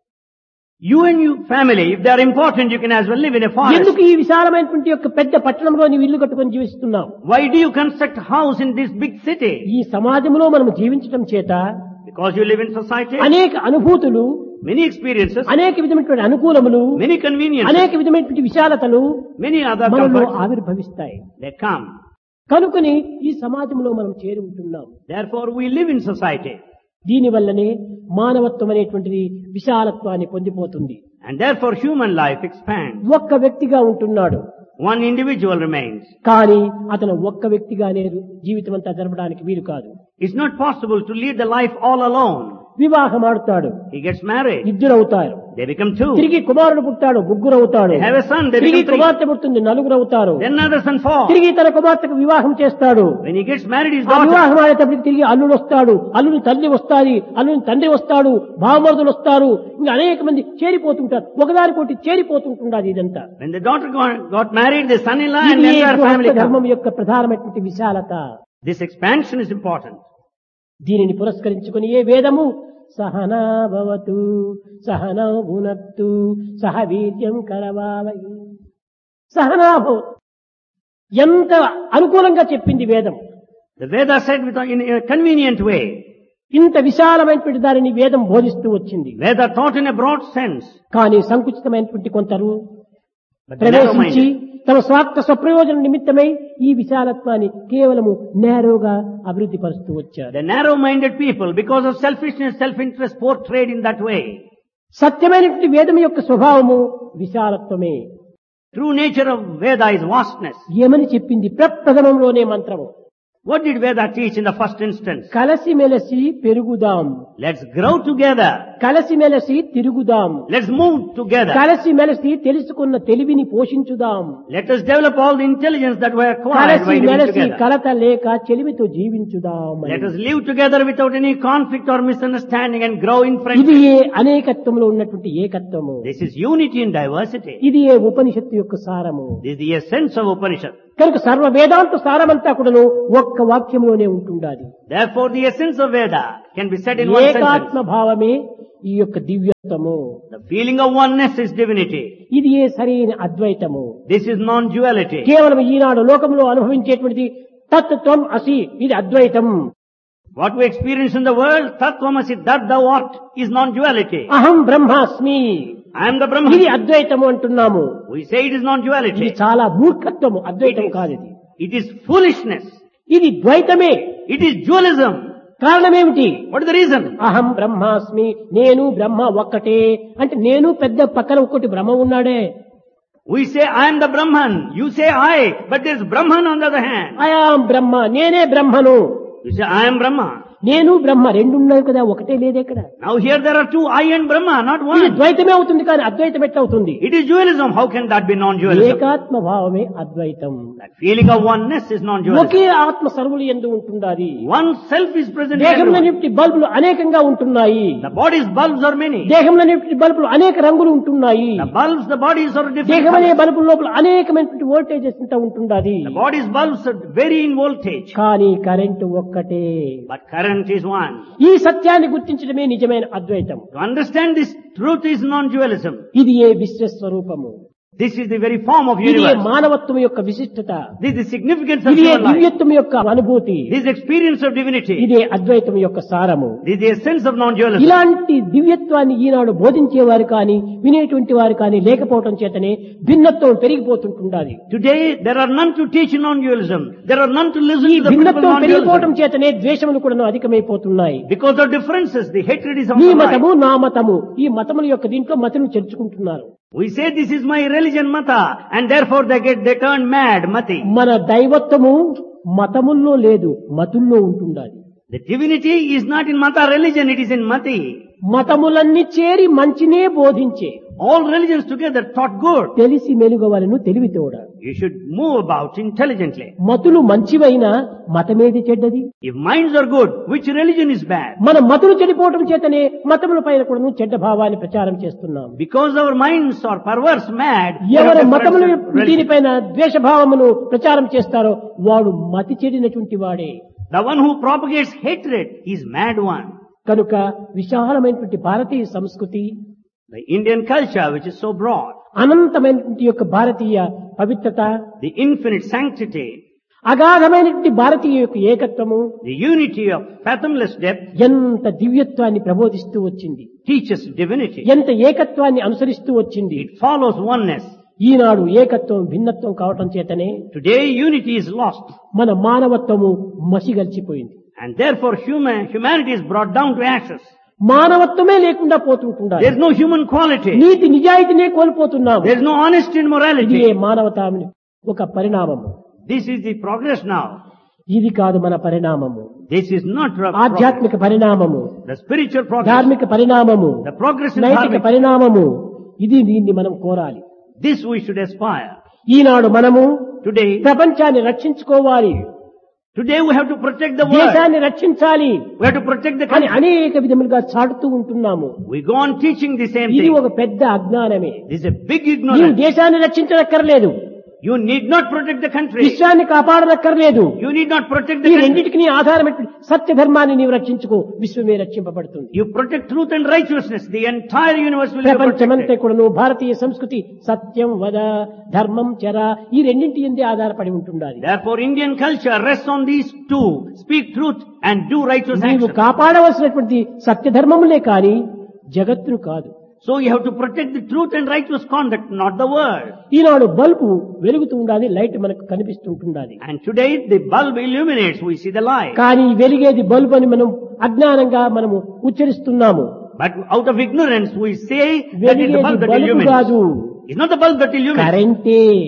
You and your family, if they are important, you can as well live in a forest. ఎందుకు ఈ విశాలమైనటువంటి యొక్క పెద్ద పట్టణంలో నీవు ఇల్లు కట్టుకొని జీవిస్తున్నావు? Why do you construct a house in this big city? ఈ సమాజంలో మనం జీవించడం చేత Because you live in society. అనేక అనుభూతులు, Many experiences, అనేక విధమైనటువంటి అనుకూలములు, many conveniences, అనేక విధమైనటువంటి విశాలతలు many other మనలో comforts, ఆవిర్భవిస్తాయి. they come. కనుకని ఈ సమాజంలో మనం చేరి ఉంటున్నాం. Therefore, we live in society. దీని వల్లనే మానవత్వం అనేటువంటిది విశాలత్వాన్ని పొందిపోతుంది. And therefore, human life expands. ఒక్క వ్యక్తిగా ఉంటున్నాడు, One individual remains. కానీ అతను ఒక్క వ్యక్తిగానే జీవితం అంతా జరపడానికి వీలు కాదు. It's not possible to lead the life all alone. వివాహం ఆడుతాడు, He gets married. ఇద్దరు అవుతారు. They become two. తిరిగి కుమారుడు పుట్టాడు, ముగ్గురు అవుతాడు. They have a son. They తిరిగి become three. కుమార్తె పుడుతుంది, నలుగురు అవుతారు. Then another son four. తిరిగి తన కుమార్తెకు వివాహం చేస్తాడు. When he gets married, his ఆ daughter. వివాహం ఆడేటప్పటికి తిరిగి అల్లుడు వస్తాడు, అల్లుని తల్లి వస్తాది, అల్లుని తండ్రి వస్తాడు, భావమరుదులు వస్తారు, ఇంకా అనేక మంది చేరిపోతుంటారు. ఒకదానికోటి చేరిపోతుంటున్నది ఇదంతా. When the daughter got, got married, the son-in-law and ఇది the entire family గృహస్థ come. ధర్మం యొక్క ప్రధానమైనటువంటి విశాలత. This expansion is important. దీనిని పురస్కరించుకుని ఏ వేదము సహనా భవతు సహనౌ భునత్తు సహ వీర్యం కరవావహై సహనా భవతు, ఎంత అనుకూలంగా చెప్పింది వేదం. The Veda said with a, in a convenient way. ఇంత విశాలమైనటువంటి దానిని వేదం బోధిస్తూ వచ్చింది. Veda taught in a broad sense. కానీ సంకుచితమైనటువంటి కొందరు But the ప్రవేశించి narrow-minded. తమ స్వార్థ స్వప్రయోజన నిమిత్తమై ఈ విశాలత్వాన్ని కేవలము నేరోగా అభివృద్ధి పరుస్తూ వచ్చారు. The narrow-minded people, because of selfishness, self-interest, portrayed in that way. సత్యమైనటువంటి వేదం యొక్క స్వభావము విశాలత్వమే. True nature of Veda is vastness. ఏమని చెప్పింది ప్రప్రథమంలోనే మంత్రము. What did Veda teach in the first instance? కలసిమెలసి పెరుగుదాం, Let's grow together. కలసిమెలసి తిరుగుదాం, Let's move together. కలసిమెలసి తెలుసుకున్న తెలివిని పోషించుదాం, Let us develop all the intelligence that we acquired by living కలసిమెలసి together. కలత లేక చెలిమితో జీవించుదాం. Let us live together without any conflict or misunderstanding and grow in ఇది friendship. ఏ అనేకత్వంలో ఉన్నటువంటి ఏకత్వము. This is unity in diversity. ఇది ఏ ఉపనిషత్తు యొక్క సారము. This is the essence of Upanishad. కనుక సర్వ వేదాంత సారమంతా కూడాను ఒక్క వాక్యంలోనే ఉంటుండాలి. Therefore, the essence of Veda can be said in one sentence. ఏకాత్మ భావమే ఈ యొక్క దివ్యత్వము. The feeling of oneness is divinity. ఇది ఏ సరైన అద్వైతము. This is non-duality. కేవలం ఈనాడు లోకంలో అనుభవించేటువంటి తత్వం అసి ఇది అద్వైతం. What we experience in the world, Tattvamasi, that thou art, is non-duality. అహం బ్రహ్మాస్మి, I am the ఇది Brahman. అద్వైతము అంటున్నాము. We say it is ఇది non-duality. చాలా మూర్ఖత్వము, అద్వైతం కాదు ఇది. It is foolishness. ఇది ద్వైతమే. It is dualism. కారణమేమిటి? What is the reason? అహం బ్రహ్మాస్మి, నేను బ్రహ్మ ఒక్కటే అంటే నేను పెద్ద పక్కన ఒక్కటి బ్రహ్మ ఉన్నాడే. We say I am the Brahman. You say I, but there is Brahman on the other hand. I am బ్రహ్మ, నేనే బ్రహ్మను. You say I am Brahma. నేను బ్రహ్మ రెండు ఉన్నాయి కదా, ఒకటే లేదు ఎక్కడ. Now here there are two, I and Brahma, not ఇది one. ద్వైతమే అవుతుంది కానీ అద్వైతం ఎట్లా అవుతుంది? It is dualism. How can that be non-dualism? ఏకాత్మ భావమే అద్వైతం. That feeling of oneness is non-dualism. ఒకే ఆత్మ సర్వులు ఎందు ఉంటుండాలి. One self is present in దేహంలో everyone. నింటి బల్బులు అనేకంగా ఉంటున్నాయి. The body's bulbs are many. దేహంలో నింటి బల్బులు అనేక రంగులు ఉంటున్నాయి. The bulbs, the bodies are different దేహం అనే colors. బల్బుల లోపల అనేకమైనటువంటి వోల్టేజెస్ ఇంత ఉంటుండాలి. The body's bulbs are vary in voltage. కానీ కరెంటు ఒక్కటే. But current is one. ఈ సత్యాన్ని గుర్తించడమే నిజమైన అద్వైతం. To understand this truth is non-dualism. ఇది ఏ విశ్వస్వరూపము. This is the very form of ఇది ఏ universe. మానవత్వం యొక్క విశిష్టత. This is the significance of ఇది ఏ human life. దివ్యత్వం యొక్క అనుభూతి. This is experience of divinity. ఇదే అద్వైతం యొక్క సారము. This is the essence of non-dualism. ఇలాంటి దివ్యత్వాన్ని ఈనాడు బోధించేవారు కానీ వినేటువంటి వారు కానీ లేకపోవటం చేతనే భిన్నత్వం పెరిగిపోతుంటుండాలి. Today there are none to teach non-dualism. There are none to listen ఈ to the principle of భిన్నత్వం పెరిగిపోవటం non-dualism. చేతనే ద్వేషములు కూడా అధికమైపోతున్నాయి. Because of differences, the hatred is on నీ the మతము rise. నా మతము ఈ మతముల యొక్క దీంట్లో మతను చేర్చుకుంటున్నారు. We say this is my religion, Mata, and therefore they get, they turn mad, Mati. మన దైవత్వము మతముల్లో లేదు, మతుల్లో ఉంటుండాలి. The divinity is not in Mata religion, it is in Mati. మతములన్నీ చేరి మంచినే బోధించే All religions together taught good. తెలిసి మెలుగవలను తెలివితోడ. You should move about intelligently. మతులు మంచివైనా మతమేది చెడ్డది. If minds are good, which religion is bad? మన మతులు చెడిపోవటం చేతనే మతముల పైన కూడా చెడ్డ భావాన్ని ప్రచారం చేస్తున్నాం. Because our minds are perverse, mad, we have ఎవరు different మతములు religions. దీనిపైన ద్వేషభావమును ప్రచారం చేస్తారో వాడు మతి చెడినటువంటి వాడే. The one who propagates hatred is mad one. కనుక విశాలమైనటువంటి భారతీయ సంస్కృతి, The Indian culture, which is so broad, అనంతమైనటువంటి యొక్క భారతీయ పవిత్రత, the infinite sanctity, అగాధమైనటువంటి భారతీయ యొక్క ఏకత్వము the unity of fathomless depth, ఎంత దివ్యత్వాన్ని ప్రబోధిస్తూ వచ్చింది, teaches divinity. ఎంత ఏకత్వాన్ని అనుసరిస్తూ వచ్చింది. It follows oneness. ఈనాడు ఏకత్వం భిన్నత్వం కావటం చేతనే Today unity is lost, మన మానవత్వము మసిగలిచిపోయింది. and therefore human, humanity is brought down to ashes. మానవత్వమే లేకుండా పోతుంటున్నారు. There is no human quality. NITI నిజాయితీనే కోల్పోతున్నాము. There is no honesty and ఇది morality. మానవతాని ఒక పరిణామము. This is the progress now. ఇది కాదు మన పరిణామము. This is not pro- ఆధ్యాత్మిక పరిణామము, progress. The spiritual progress, ధార్మిక పరిణామము, the progress in నైతిక dharmic. పరిణామము, ఇది దీన్ని మనం కోరాలి. This we should aspire. ఈనాడు మనము Today, ప్రపంచాన్ని రక్షించుకోవాలి, today we have to protect the world. దేశాన్ని రక్షించాలి We have to protect the అని country. అనేక విధములుగా చాటుతూ ఉంటున్నాము. We go on teaching the same ఇది thing. ఒక పెద్ద అజ్ఞానమే. This is a big నీవు ignorance. దేశాన్ని రక్షించనక్కర్లేదు, You need not protect the country. విశ్వాన్ని కాపాడనక్కర్లేదు. You need not protect ఈ the country. రెండింటికి నీ ఆధారమైన సత్య ధర్మాన్ని నీవు రక్షించుకో, విశ్వమే రక్షింపబడుతుంది. You protect truth and righteousness. The entire universe will be ప్రపంచమంతా protected. కూడాను భారతీయ సంస్కృతి సత్యం వద ధర్మం చర ఈ రెండింటి ఎందే ఆధారపడి ఉంటుండాలి. Therefore, Indian culture rests on these two. Speak truth and do righteous నీవు actions. కాపాడవలసినటువంటి సత్య ధర్మములే కాని జగత్తును కాదు. So you have to protect the truth and righteous conduct, not the world. Eenadu bulb వెలుగుతూ ఉండాలి, లైట్ మనకు కనిపిస్తుంటుండాలి. And today the bulb illuminates, we see the light. కానీ వెలిగేది bulb అని మనం అజ్ఞానంగా మనము ఉచ్చరిస్తున్నాము. But out of ignorance we say that it is the వెలిగేది bulb that bulb illuminates. కాదు, It's not the bulb that illuminates. కరెంటే. It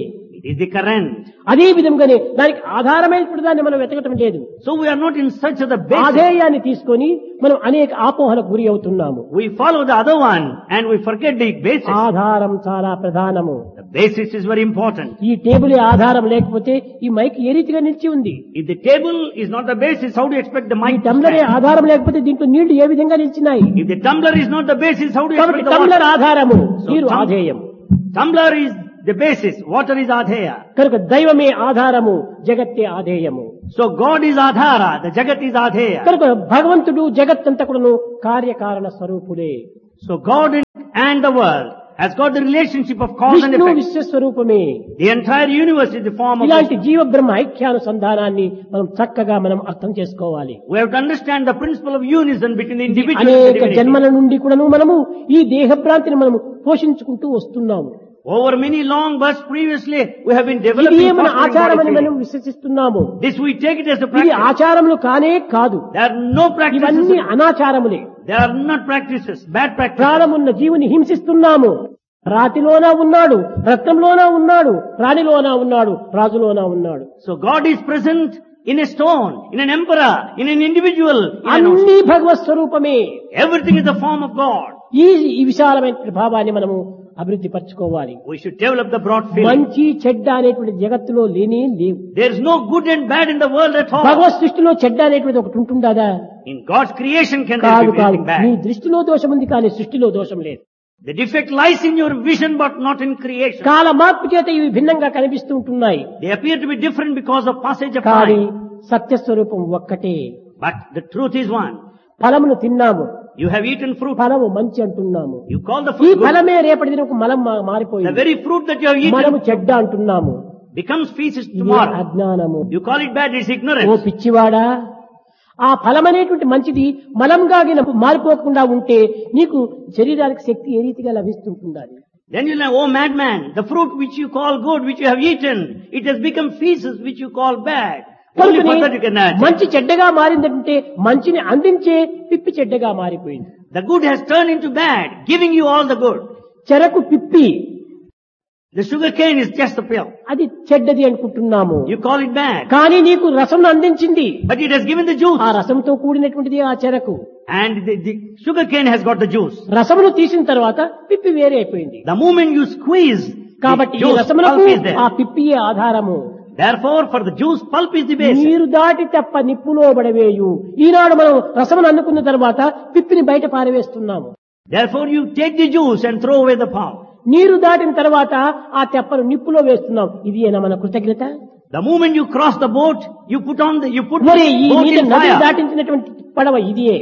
is the current. అదే విధంగానే దానికి ఆధారమైనటువంటి దాన్ని మనం వెతకటం లేదు. So we are not in search of the basis. ఆధేయాన్ని తీసుకొని మనం అనేక ఆపోహలకు గురి అవుతున్నాము. We follow the other one and we forget the basis. ఆధారం చాలా ప్రధానము. The basis is very important. ఈ టేబుల్ ఆధారం లేకపోతే ఈ మైక్ ఏ రీతిగా నిలిచి ఉంది? If the table is not the basis, how do you expect the ఈ mic to టంబ్లర్ stand? ఆధారం లేకపోతే దీంట్లో నీళ్లు ఏ విధంగా నిలిచినాయి? If the tumbler is not the basis, how do you కాబట్టి expect the టంబ్లర్ water? ఆధారము, So, నీరు tum- ఆధేయం. Tumbler is the basis, water is adheya. కనుక దైవమే ఆధారము, జగత్తే ఆధేయము. So God is adhara, the jagat is adheya. కనుక భగవంతుడు జగత్తంతా కూడాను కార్యకారణ స్వరూపులే. So God and the world has got the relationship of cause and Vishnu effect. విశ్వస్వరూపమే. The entire universe is the form of ఇలాంటి Vishnu. జీవ బ్రహ్మ ఐక్యానుసంధానాన్ని మనం చక్కగా మనం అర్థం చేసుకోవాలి. We have to understand the principle of unison between the individual and the అనేక divinity. జన్మల నుండి కూడాను మనము ఈ దేహభ్రాంతిని మనము పోషించుకుంటూ వస్తున్నాము. Over many long births previously, we have been ఇది developing మన fostering ఆచారం అని body మనం feeling. విశ్వసిస్తున్నాము. This we take it as a ఇది practice. ఆచారములు కానే కాదు. There are no practices. ఇవన్నీ అనాచారములే. They are not practices, bad practices. ప్రాణమున్న జీవుని హింసిస్తున్నాము. రాతిలోనా ఉన్నాడు, రత్నంలోనా ఉన్నాడు, రాణిలోనా ఉన్నాడు, రాజులోనా ఉన్నాడు. So God is present in a stone, in an emperor, in an individual. In an ocean. అన్ని భగవత్ స్వరూపమే. Everything is the form of God. ఈ ఈ విశాలమైన భావాన్ని మనము అభివృద్ధి పరచుకోవాలి. We should develop the broad feeling. మంచి చెడ్డ అనేటువంటి జగత్తులో లేనే లేవు. There is no good and bad in the world at all. భగవత్ సృష్టిలో చెడ్డ అనేటువంటి ఒకటి ఉంటుందా? In God's creation can there కాదు be కాదు. anything నీ bad. దృష్టిలో దోషం ఉంది కానీ సృష్టిలో దోషం లేదు. The defect lies in your vision but not in creation. కాల మార్పు చేత ఇవి భిన్నంగా కనిపిస్తూ ఉంటున్నాయి. They appear to be different because of passage of కానీ time. సత్యస్వరూపం ఒక్కటే. But the truth is one. ఫలమును తిన్నాము, You have eaten fruit. ఫలము మంచి అంటున్నాము. You call the ఈ fruit good. ఫలమే రేపటి దినకు మలం మా- The మారిపోయింది. very fruit that you have మనము eaten చెడ్డ అంటున్నాము. becomes feces ఇది tomorrow. అజ్ఞానము. You call it bad, it's oh ignorance. పిచ్చివాడా, ఆ ఫలం అనేటువంటి మంచిది మలంగా గిన మారిపోకుండా ఉంటే నీకు శరీరానికి శక్తి ఏ రీతిగా లభిస్తుంటుండాలి. Then you'll say, oh madman, the fruit which you call good, which you have eaten, it has become feces which you call bad. Only for that you can కనుకనే add. మంచి చెడ్డగా మారిందంటే మంచిని అందించే పిప్పి చెడ్డగా మారిపోయింది. The good has turned into bad, giving you all the good. చెరకు పిప్పి, The sugar cane is just a pill. అది చెడ్డది అనుకుంటున్నాము. You call it bad. కానీ నీకు రసం అందించింది. But it has given the juice. ఆ రసంతో కూడినటువంటిది ఆ చెరకు. And the, the sugar cane has got the juice. రసమును తీసిన తర్వాత పిప్పి వేరే అయిపోయింది. The moment you squeeze, కాబట్టి the ఈ juice, రసములకు pulp is there. ఆ పిప్పియే ఆధారము. Therefore, for the juice, pulp is the basis. నీరు దాటి తప్ప నిప్పులో పడవేయు. ఈనాడు మనం రసమును అందుకున్న తర్వాత పిప్పిని బయట పారవేస్తున్నాము. Therefore, you take the juice and throw away the pulp. నీరు దాటిన తర్వాత ఆ తెప్పను నిప్పులో వేస్తున్నాం. ఇది ఏనా మన కృతజ్ఞత? The moment you cross the boat, you put on the, you put మరి the ఈ boat నీటి in నదిని fire. దాటించినటువంటి పడవ ఇదియే.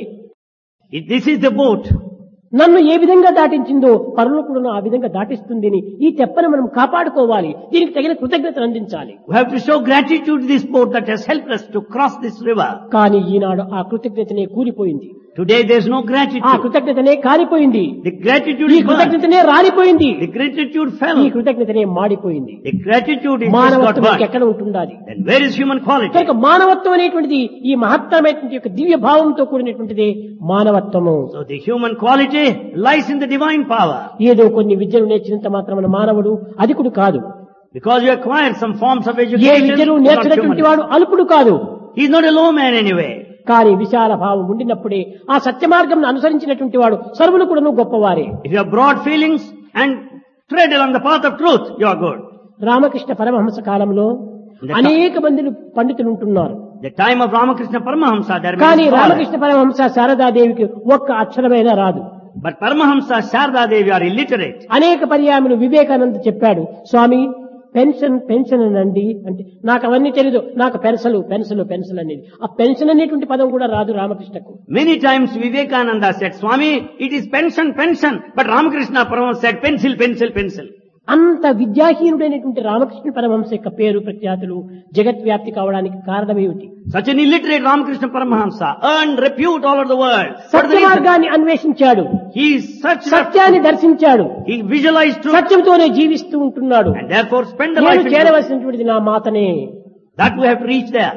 It- This is the boat. నన్ను ఏ విధంగా దాటించిందో పరులు కూడా ఆ విధంగా దాటిస్తుంది అని ఈ తెప్పను మనం కాపాడుకోవాలి. దీనికి తగిన కృతజ్ఞతను అందించాలి. We have to show gratitude to this boat that has helped us to cross this river. కానీ ఈనాడు ఆ కృతజ్ఞతనే కూలిపోయింది. Today there is no ఆ gratitude. కృతజ్ఞతనే కాలిపోయింది. The gratitude ఈ is burnt. కృతజ్ఞతనే రాలిపోయింది. The gratitude ఈ fell. కృతజ్ఞతనే మాడిపోయింది. The gratitude is just got మానవత్వం burnt. ఎక్కడ ఉంటుండాలి? Then where is human quality? కనుక మానవత్వం అనేటువంటిది ఈ మహత్తరమైనటువంటి యొక్క దివ్య భావంతో కూడినటువంటిది మానవత్వము. So the human quality lies in the divine power. ఏదో కొన్ని విద్యలు నేర్చినంత మాత్రమైన మానవుడు అధికుడు కాదు. Because you acquired some forms of A education, విద్యలు you're not నేర్చినటువంటి human. వాడు అల్పుడు కాదు. He's not a low man anyway. కానీ విశాల భావం ఉండినప్పుడే ఆ సత్య మార్గం అనుసరించినటువంటి వాడు సర్వులు కూడాను గొప్పవారే. If you have broad feelings and tread along the path of truth, you are good. Ramakrishna Paramahamsa కాలంలో అనేక మంది పండితులు ఉంటున్నారు. The time of Ramakrishna Paramahamsa, there are కానీ many scholars. రామకృష్ణ పరమహంస శారదాదేవికి ఒక్క అక్షరమైన రాదు. But Paramahamsa, Sharda Devi are illiterate. అనేక పర్యాయములు వివేకానంద చెప్పాడు, స్వామి పెన్షన్ పెన్షన్ అనండి అంటే నాకు అవన్నీ తెలియదు, నాకు పెన్సలు పెన్సలు పెన్సల్ అనేది. ఆ పెన్షన్ అనేటువంటి పదం కూడా రాదు రామకృష్ణకు. Many times Vivekananda said, Swami, it is pension, pension. But Ramakrishna Paramahamsa said, pencil, pencil, pencil. అంత విద్యాహీనుడైనటువంటి రామకృష్ణ పరమహంస యొక్క పేరు ప్రఖ్యాతులు జగద్వ్యాప్తి కావడానికి కారణమేమిటి? Such an illiterate Ramakrishna Paramahamsa earned repute all over the world. What is Satya the reason? మార్గాన్ని అన్వేషించాడు, He is such సత్యాన్ని దర్శించాడు, He visualized truth సత్యంతోనే జీవిస్తూ ఉంటున్నాడు. and therefore spend the life నేను in truth. చేరవలసినటువంటిది నా మాతనే. That we have to reach there.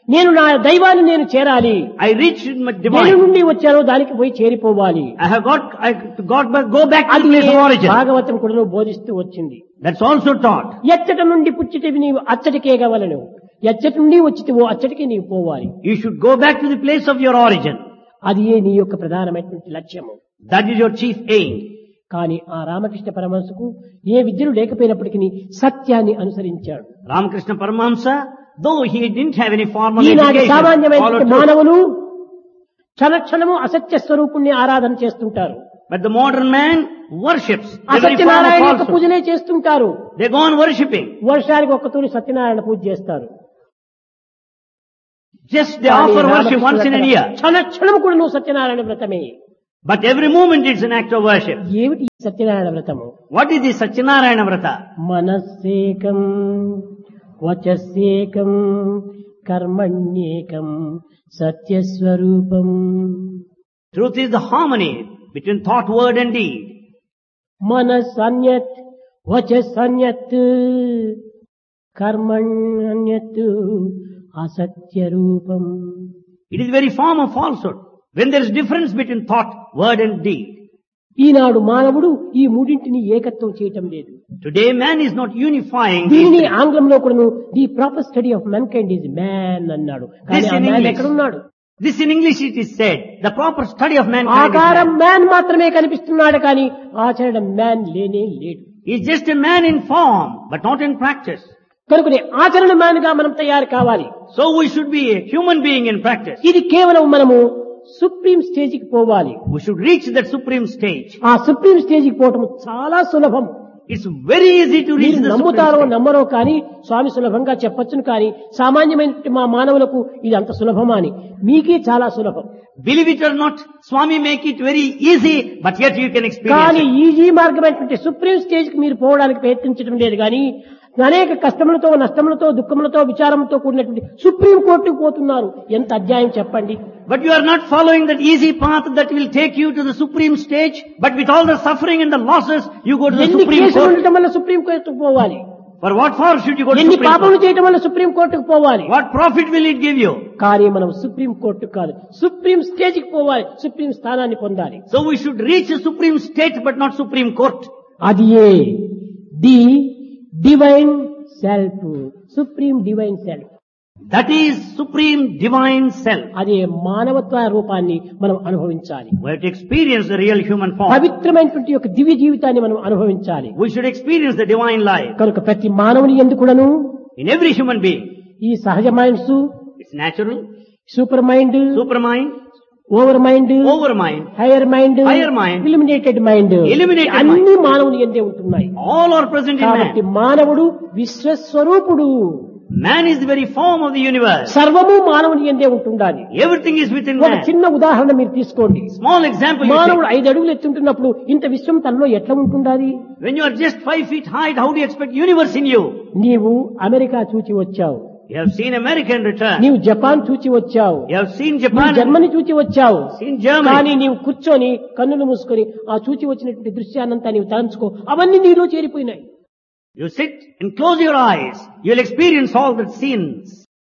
నేను నా దైవాన్ని నేను చేరాలి, I reached my దేని divine. నుండి వచ్చానో దానికి పోయి చేరిపోవాలి. I have got, I got back, go back to the అది place of origin. భాగవతం కూడా బోధిస్తూ వచ్చింది. That's also taught. ఎచ్చట నుండి పుచ్చిటివి నీవు అచ్చటికే గవలను, ఎచ్చటి నుండి వచ్చితివో అచ్చటికి నీవు పోవాలి. You should go back to the place of your origin. అది ఏ నీ యొక్క ప్రధానమైనటువంటి లక్ష్యము. That is your chief aim. కానీ ఆ రామకృష్ణ పరమహంసకు ఏ విద్యలు లేకపోయినప్పటికీ సత్యాన్ని అనుసరించాడు. Ramakrishna Paramahamsa, though he didn't have any formal ఈనాటి education, సామాన్యమైన followed truth. మానవులు క్షణక్షణము అసత్య స్వరూపుణ్ణి ఆరాధన చేస్తుంటారు. But the modern man worships every form of అసత్యనారాయణ యొక్క falsehood. పూజనే చేస్తుంటారు. They go on worshipping. వర్షానికి ఒక్కతూరి సత్యనారాయణ పూజ చేస్తారు. Just they offer worship once in a year. క్షణక్షణం కూడా నువ్వు Satyanarayana వ్రతమే. But every moment it's an act of worship. ఏమిటి ఈ సత్యనారాయణ వ్రతము? What is the Satyanarayana Vrata? మనస్సేకం వచస్సేకం కర్మణ్యేకం సత్యస్వరూపం. Truth is the harmony between thought, word and deed. మనస్సన్యత్ వచస్సన్యత్ కర్మణ్యత్ అసత్యరూపం. It is the very form of falsehood. When there is difference between thought, word and deed. ఈనాడు మానవుడు ఈ మూడింటిని ఏకత్వం చేయటం లేదు. Today man is not unifying these దీనిని things. ఆంగ్లంలో కూడాను the proper study of man kind is man అన్నాడు. కానీ This ఆ in మ్యాన్ English. ఎక్కడున్నాడు? This in English it is said, the proper study of mankind is ఆకారం man. Man మాత్రమే కనిపిస్తున్నాడు కానీ ఆచరణ మ్యాన్ లేనే లేడు. He is just a man in form, but not in practice. కనుకనే ఆచరణ మ్యాన్ గా మనం తయారు కావాలి. So we should be a human being in practice. ఇది కేవలం మనము సుప్రీం స్టేజ్ కి పోవాలి. We should reach that supreme stage. ఆ సుప్రీం స్టేజ్ కి పోవటం చాలా సులభం. It's very easy to reach మీరు the supreme నమ్ముతారో stage. నమ్మరో కానీ స్వామి సులభంగా చెప్పొచ్చును కానీ సామాన్యమైన మా మానవులకు ఇది అంత సులభమా అని మీకే చాలా సులభం. Believe it or not, Swami make it very easy, but yet you can experience కానీ it. ఈజీ మార్గమైనటువంటి సుప్రీం స్టేజ్ కి మీరు పోవడానికి ప్రయత్నించడం లేదు కానీ అనేక కష్టములతో నష్టములతో దుఃఖములతో విచారంతో కూడినటువంటి సుప్రీం కోర్టుకు పోతున్నారు. ఎంత అధ్యాయం చెప్పండి. But you are not following that easy path that will take you to the supreme stage, but with all the suffering and the losses, you go to the ఎన్ని supreme కేసులు court. ఉండటం వల్ల supreme కోర్టుకు పోవాలి? For what for should you go to ఎన్ని supreme పాపములు court? చేయటం వల్ల సుప్రీం కోర్టుకు పోవాలి? What profit will it give you? కానీ మనం సుప్రీం కోర్టు కాదు, సుప్రీం స్టేజ్ కి పోవాలి, సుప్రీం స్థానాన్ని పొందాలి. So we should reach the supreme state, but not supreme court. అది ఏ the divine self, supreme divine self. That is supreme divine self. అది మానవత్వ రూపాన్ని మనం అనుభవించాలి. We have to experience the real human form. పవిత్రమైనటువంటి యొక్క దివ్య జీవితాన్ని మనం అనుభవించాలి. We should experience the divine life కనుక ప్రతి మానవుని ఎందుకును in every human being. ఈ సహజ minds, It's natural, super mind, supermind, over mind, overmind, hire mind, Higher mind, illuminated mind, Eliminated అన్ని మానవుని ఎందే ఉంటున్నాయి. all are present in కాబట్టి man. మానవుడు విశ్వస్వరూపుడు. Man is the very form of the universe. సర్వము మానవుని ఎందే ఉంటుండాలి. Everything is within ఒక man. చిన్న ఉదాహరణ మీరు తీసుకోండి. Small example you మానవుడు take. ఐదు అడుగులు ఎత్తుంటున్నప్పుడు ఇంత విశ్వం తనలో ఎట్లా ఉంటుండాలి? When you are just five feet height, how do you expect universe in you? నీవు అమెరికా చూచి వచ్చావు, You have seen America in return. నీవు జపాన్ చూచి వచ్చావు, You have seen నువ్వు Japan, జర్మనీ చూచి వచ్చావు. seen కానీ Germany. నీవు కూర్చొని కన్నులు మూసుకొని ఆ చూచి వచ్చినటువంటి దృశ్యాన్నంతా నీవు తలంచుకో, అవన్నీ నీలో చేరిపోయినాయి. You sit and close your eyes. You will experience all the scenes.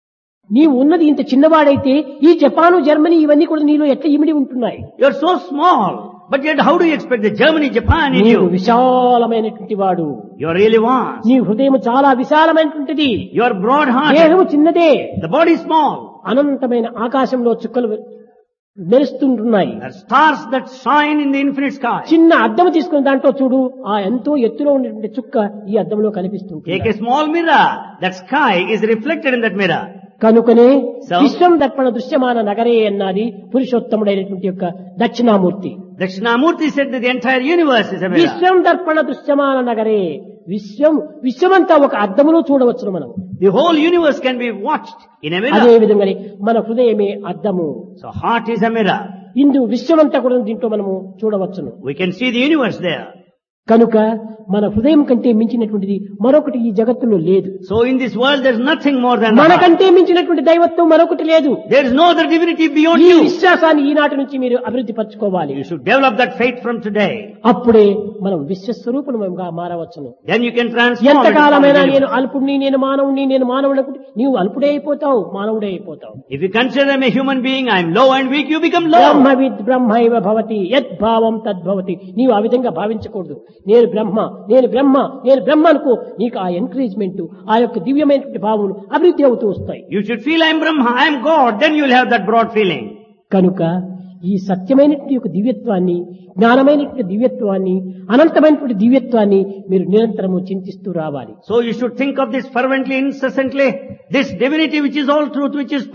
నీవు ఉన్నది ఇంత చిన్నవాడైతే ఈ జపాను జర్మనీ ఇవన్నీ కూడా నీలో ఎట్లా ఇమిడి ఉంటున్నాయి? You are so small, but yet how do you expect the Germany, Japan in నీవు you? విశాలమైనటువంటి వాడు. You are really vast. నీ హృదయం చాలా విశాలమైనటువంటిది, You are broad-hearted. దేహము చిన్నదే, The body is small. అనంతమైన ఆకాశంలో చుక్కలు మెరుస్తుంటున్నాయి. There are stars that shine in the infinite sky. చిన్న అద్దం తీసుకున్న దాంట్లో చూడు, ఆ ఎంతో ఎత్తులో ఉన్నటువంటి చుక్క ఈ అద్దంలో కనిపిస్తుంది. Take a small mirror. That sky is reflected in that mirror. కనుకనే So? విశ్వం దర్పణ దృశ్యమాన నగరే అన్నది పురుషోత్తముడైనటువంటి యొక్క Dakshinamurthy. Dakshinamurti said that the entire universe is a mirror. విశ్వం దర్పణ దృశ్యమాన నగరే, విశ్వం విశ్వమంతా ఒక అద్దములో చూడవచ్చును మనం. The whole universe can be watched in a అదే mirror. విధంగానే మన హృదయమే అద్దము. So heart is a mirror. ఇందు విశ్వమంతా కూడా దీంట్లో మనము చూడవచ్చును. We can see the universe there. కనుక మన హృదయం కంటే మించినటువంటిది మరొకటి ఈ జగత్తులో లేదు. So in this world there is nothing more than the heart. మనకంటే మించినటువంటి దైవత్వం మరొకటి లేదు. There is no other divinity beyond ఈ you. విశ్వాసాన్ని ఈనాటి నుంచి మీరు అభివృద్ధి పరచుకోవాలి. You should develop that faith from today. అప్పుడే మనం విశ్వస్వరూపంగా మారవచ్చును. Then you can transform ఎంతకాలమైనా into నేను God. అల్పుడిని, నేను మానవుడిని, నేను మానవుడు అనుకుంటే నీవు అల్పుడే అయిపోతావు, మానవుడే అయిపోతావు. If you consider I'm a human being, I am low and weak, you become low. బ్రహ్మవిద్ బ్రహ్మైవ భవతి యద్భావం తద్భవతి. నీవు ఆ విధంగా భావించకూడదు. నేను బ్రహ్మ, నేను బ్రహ్మ, నేను బ్రహ్మ అనుకో. నీకు ఆ ఎంకరేజ్మెంట్, ఆ యొక్క దివ్యమైనటువంటి భావములు అభివృద్ధి అవుతూ వస్తాయి. You should feel I am Brahma, I am God, then you will have that broad feeling. కనుక ఈ సత్యమైనటువంటి యొక్క దివ్యత్వాన్ని, జ్ఞానమైనటువంటి దివ్యత్వాన్ని, అనంతమైనటువంటి దివ్యత్వాన్ని మీరు నిరంతరము చింతిస్తూ రావాలి. So you should think of this fervently, incessantly, this divinity which is all truth, which is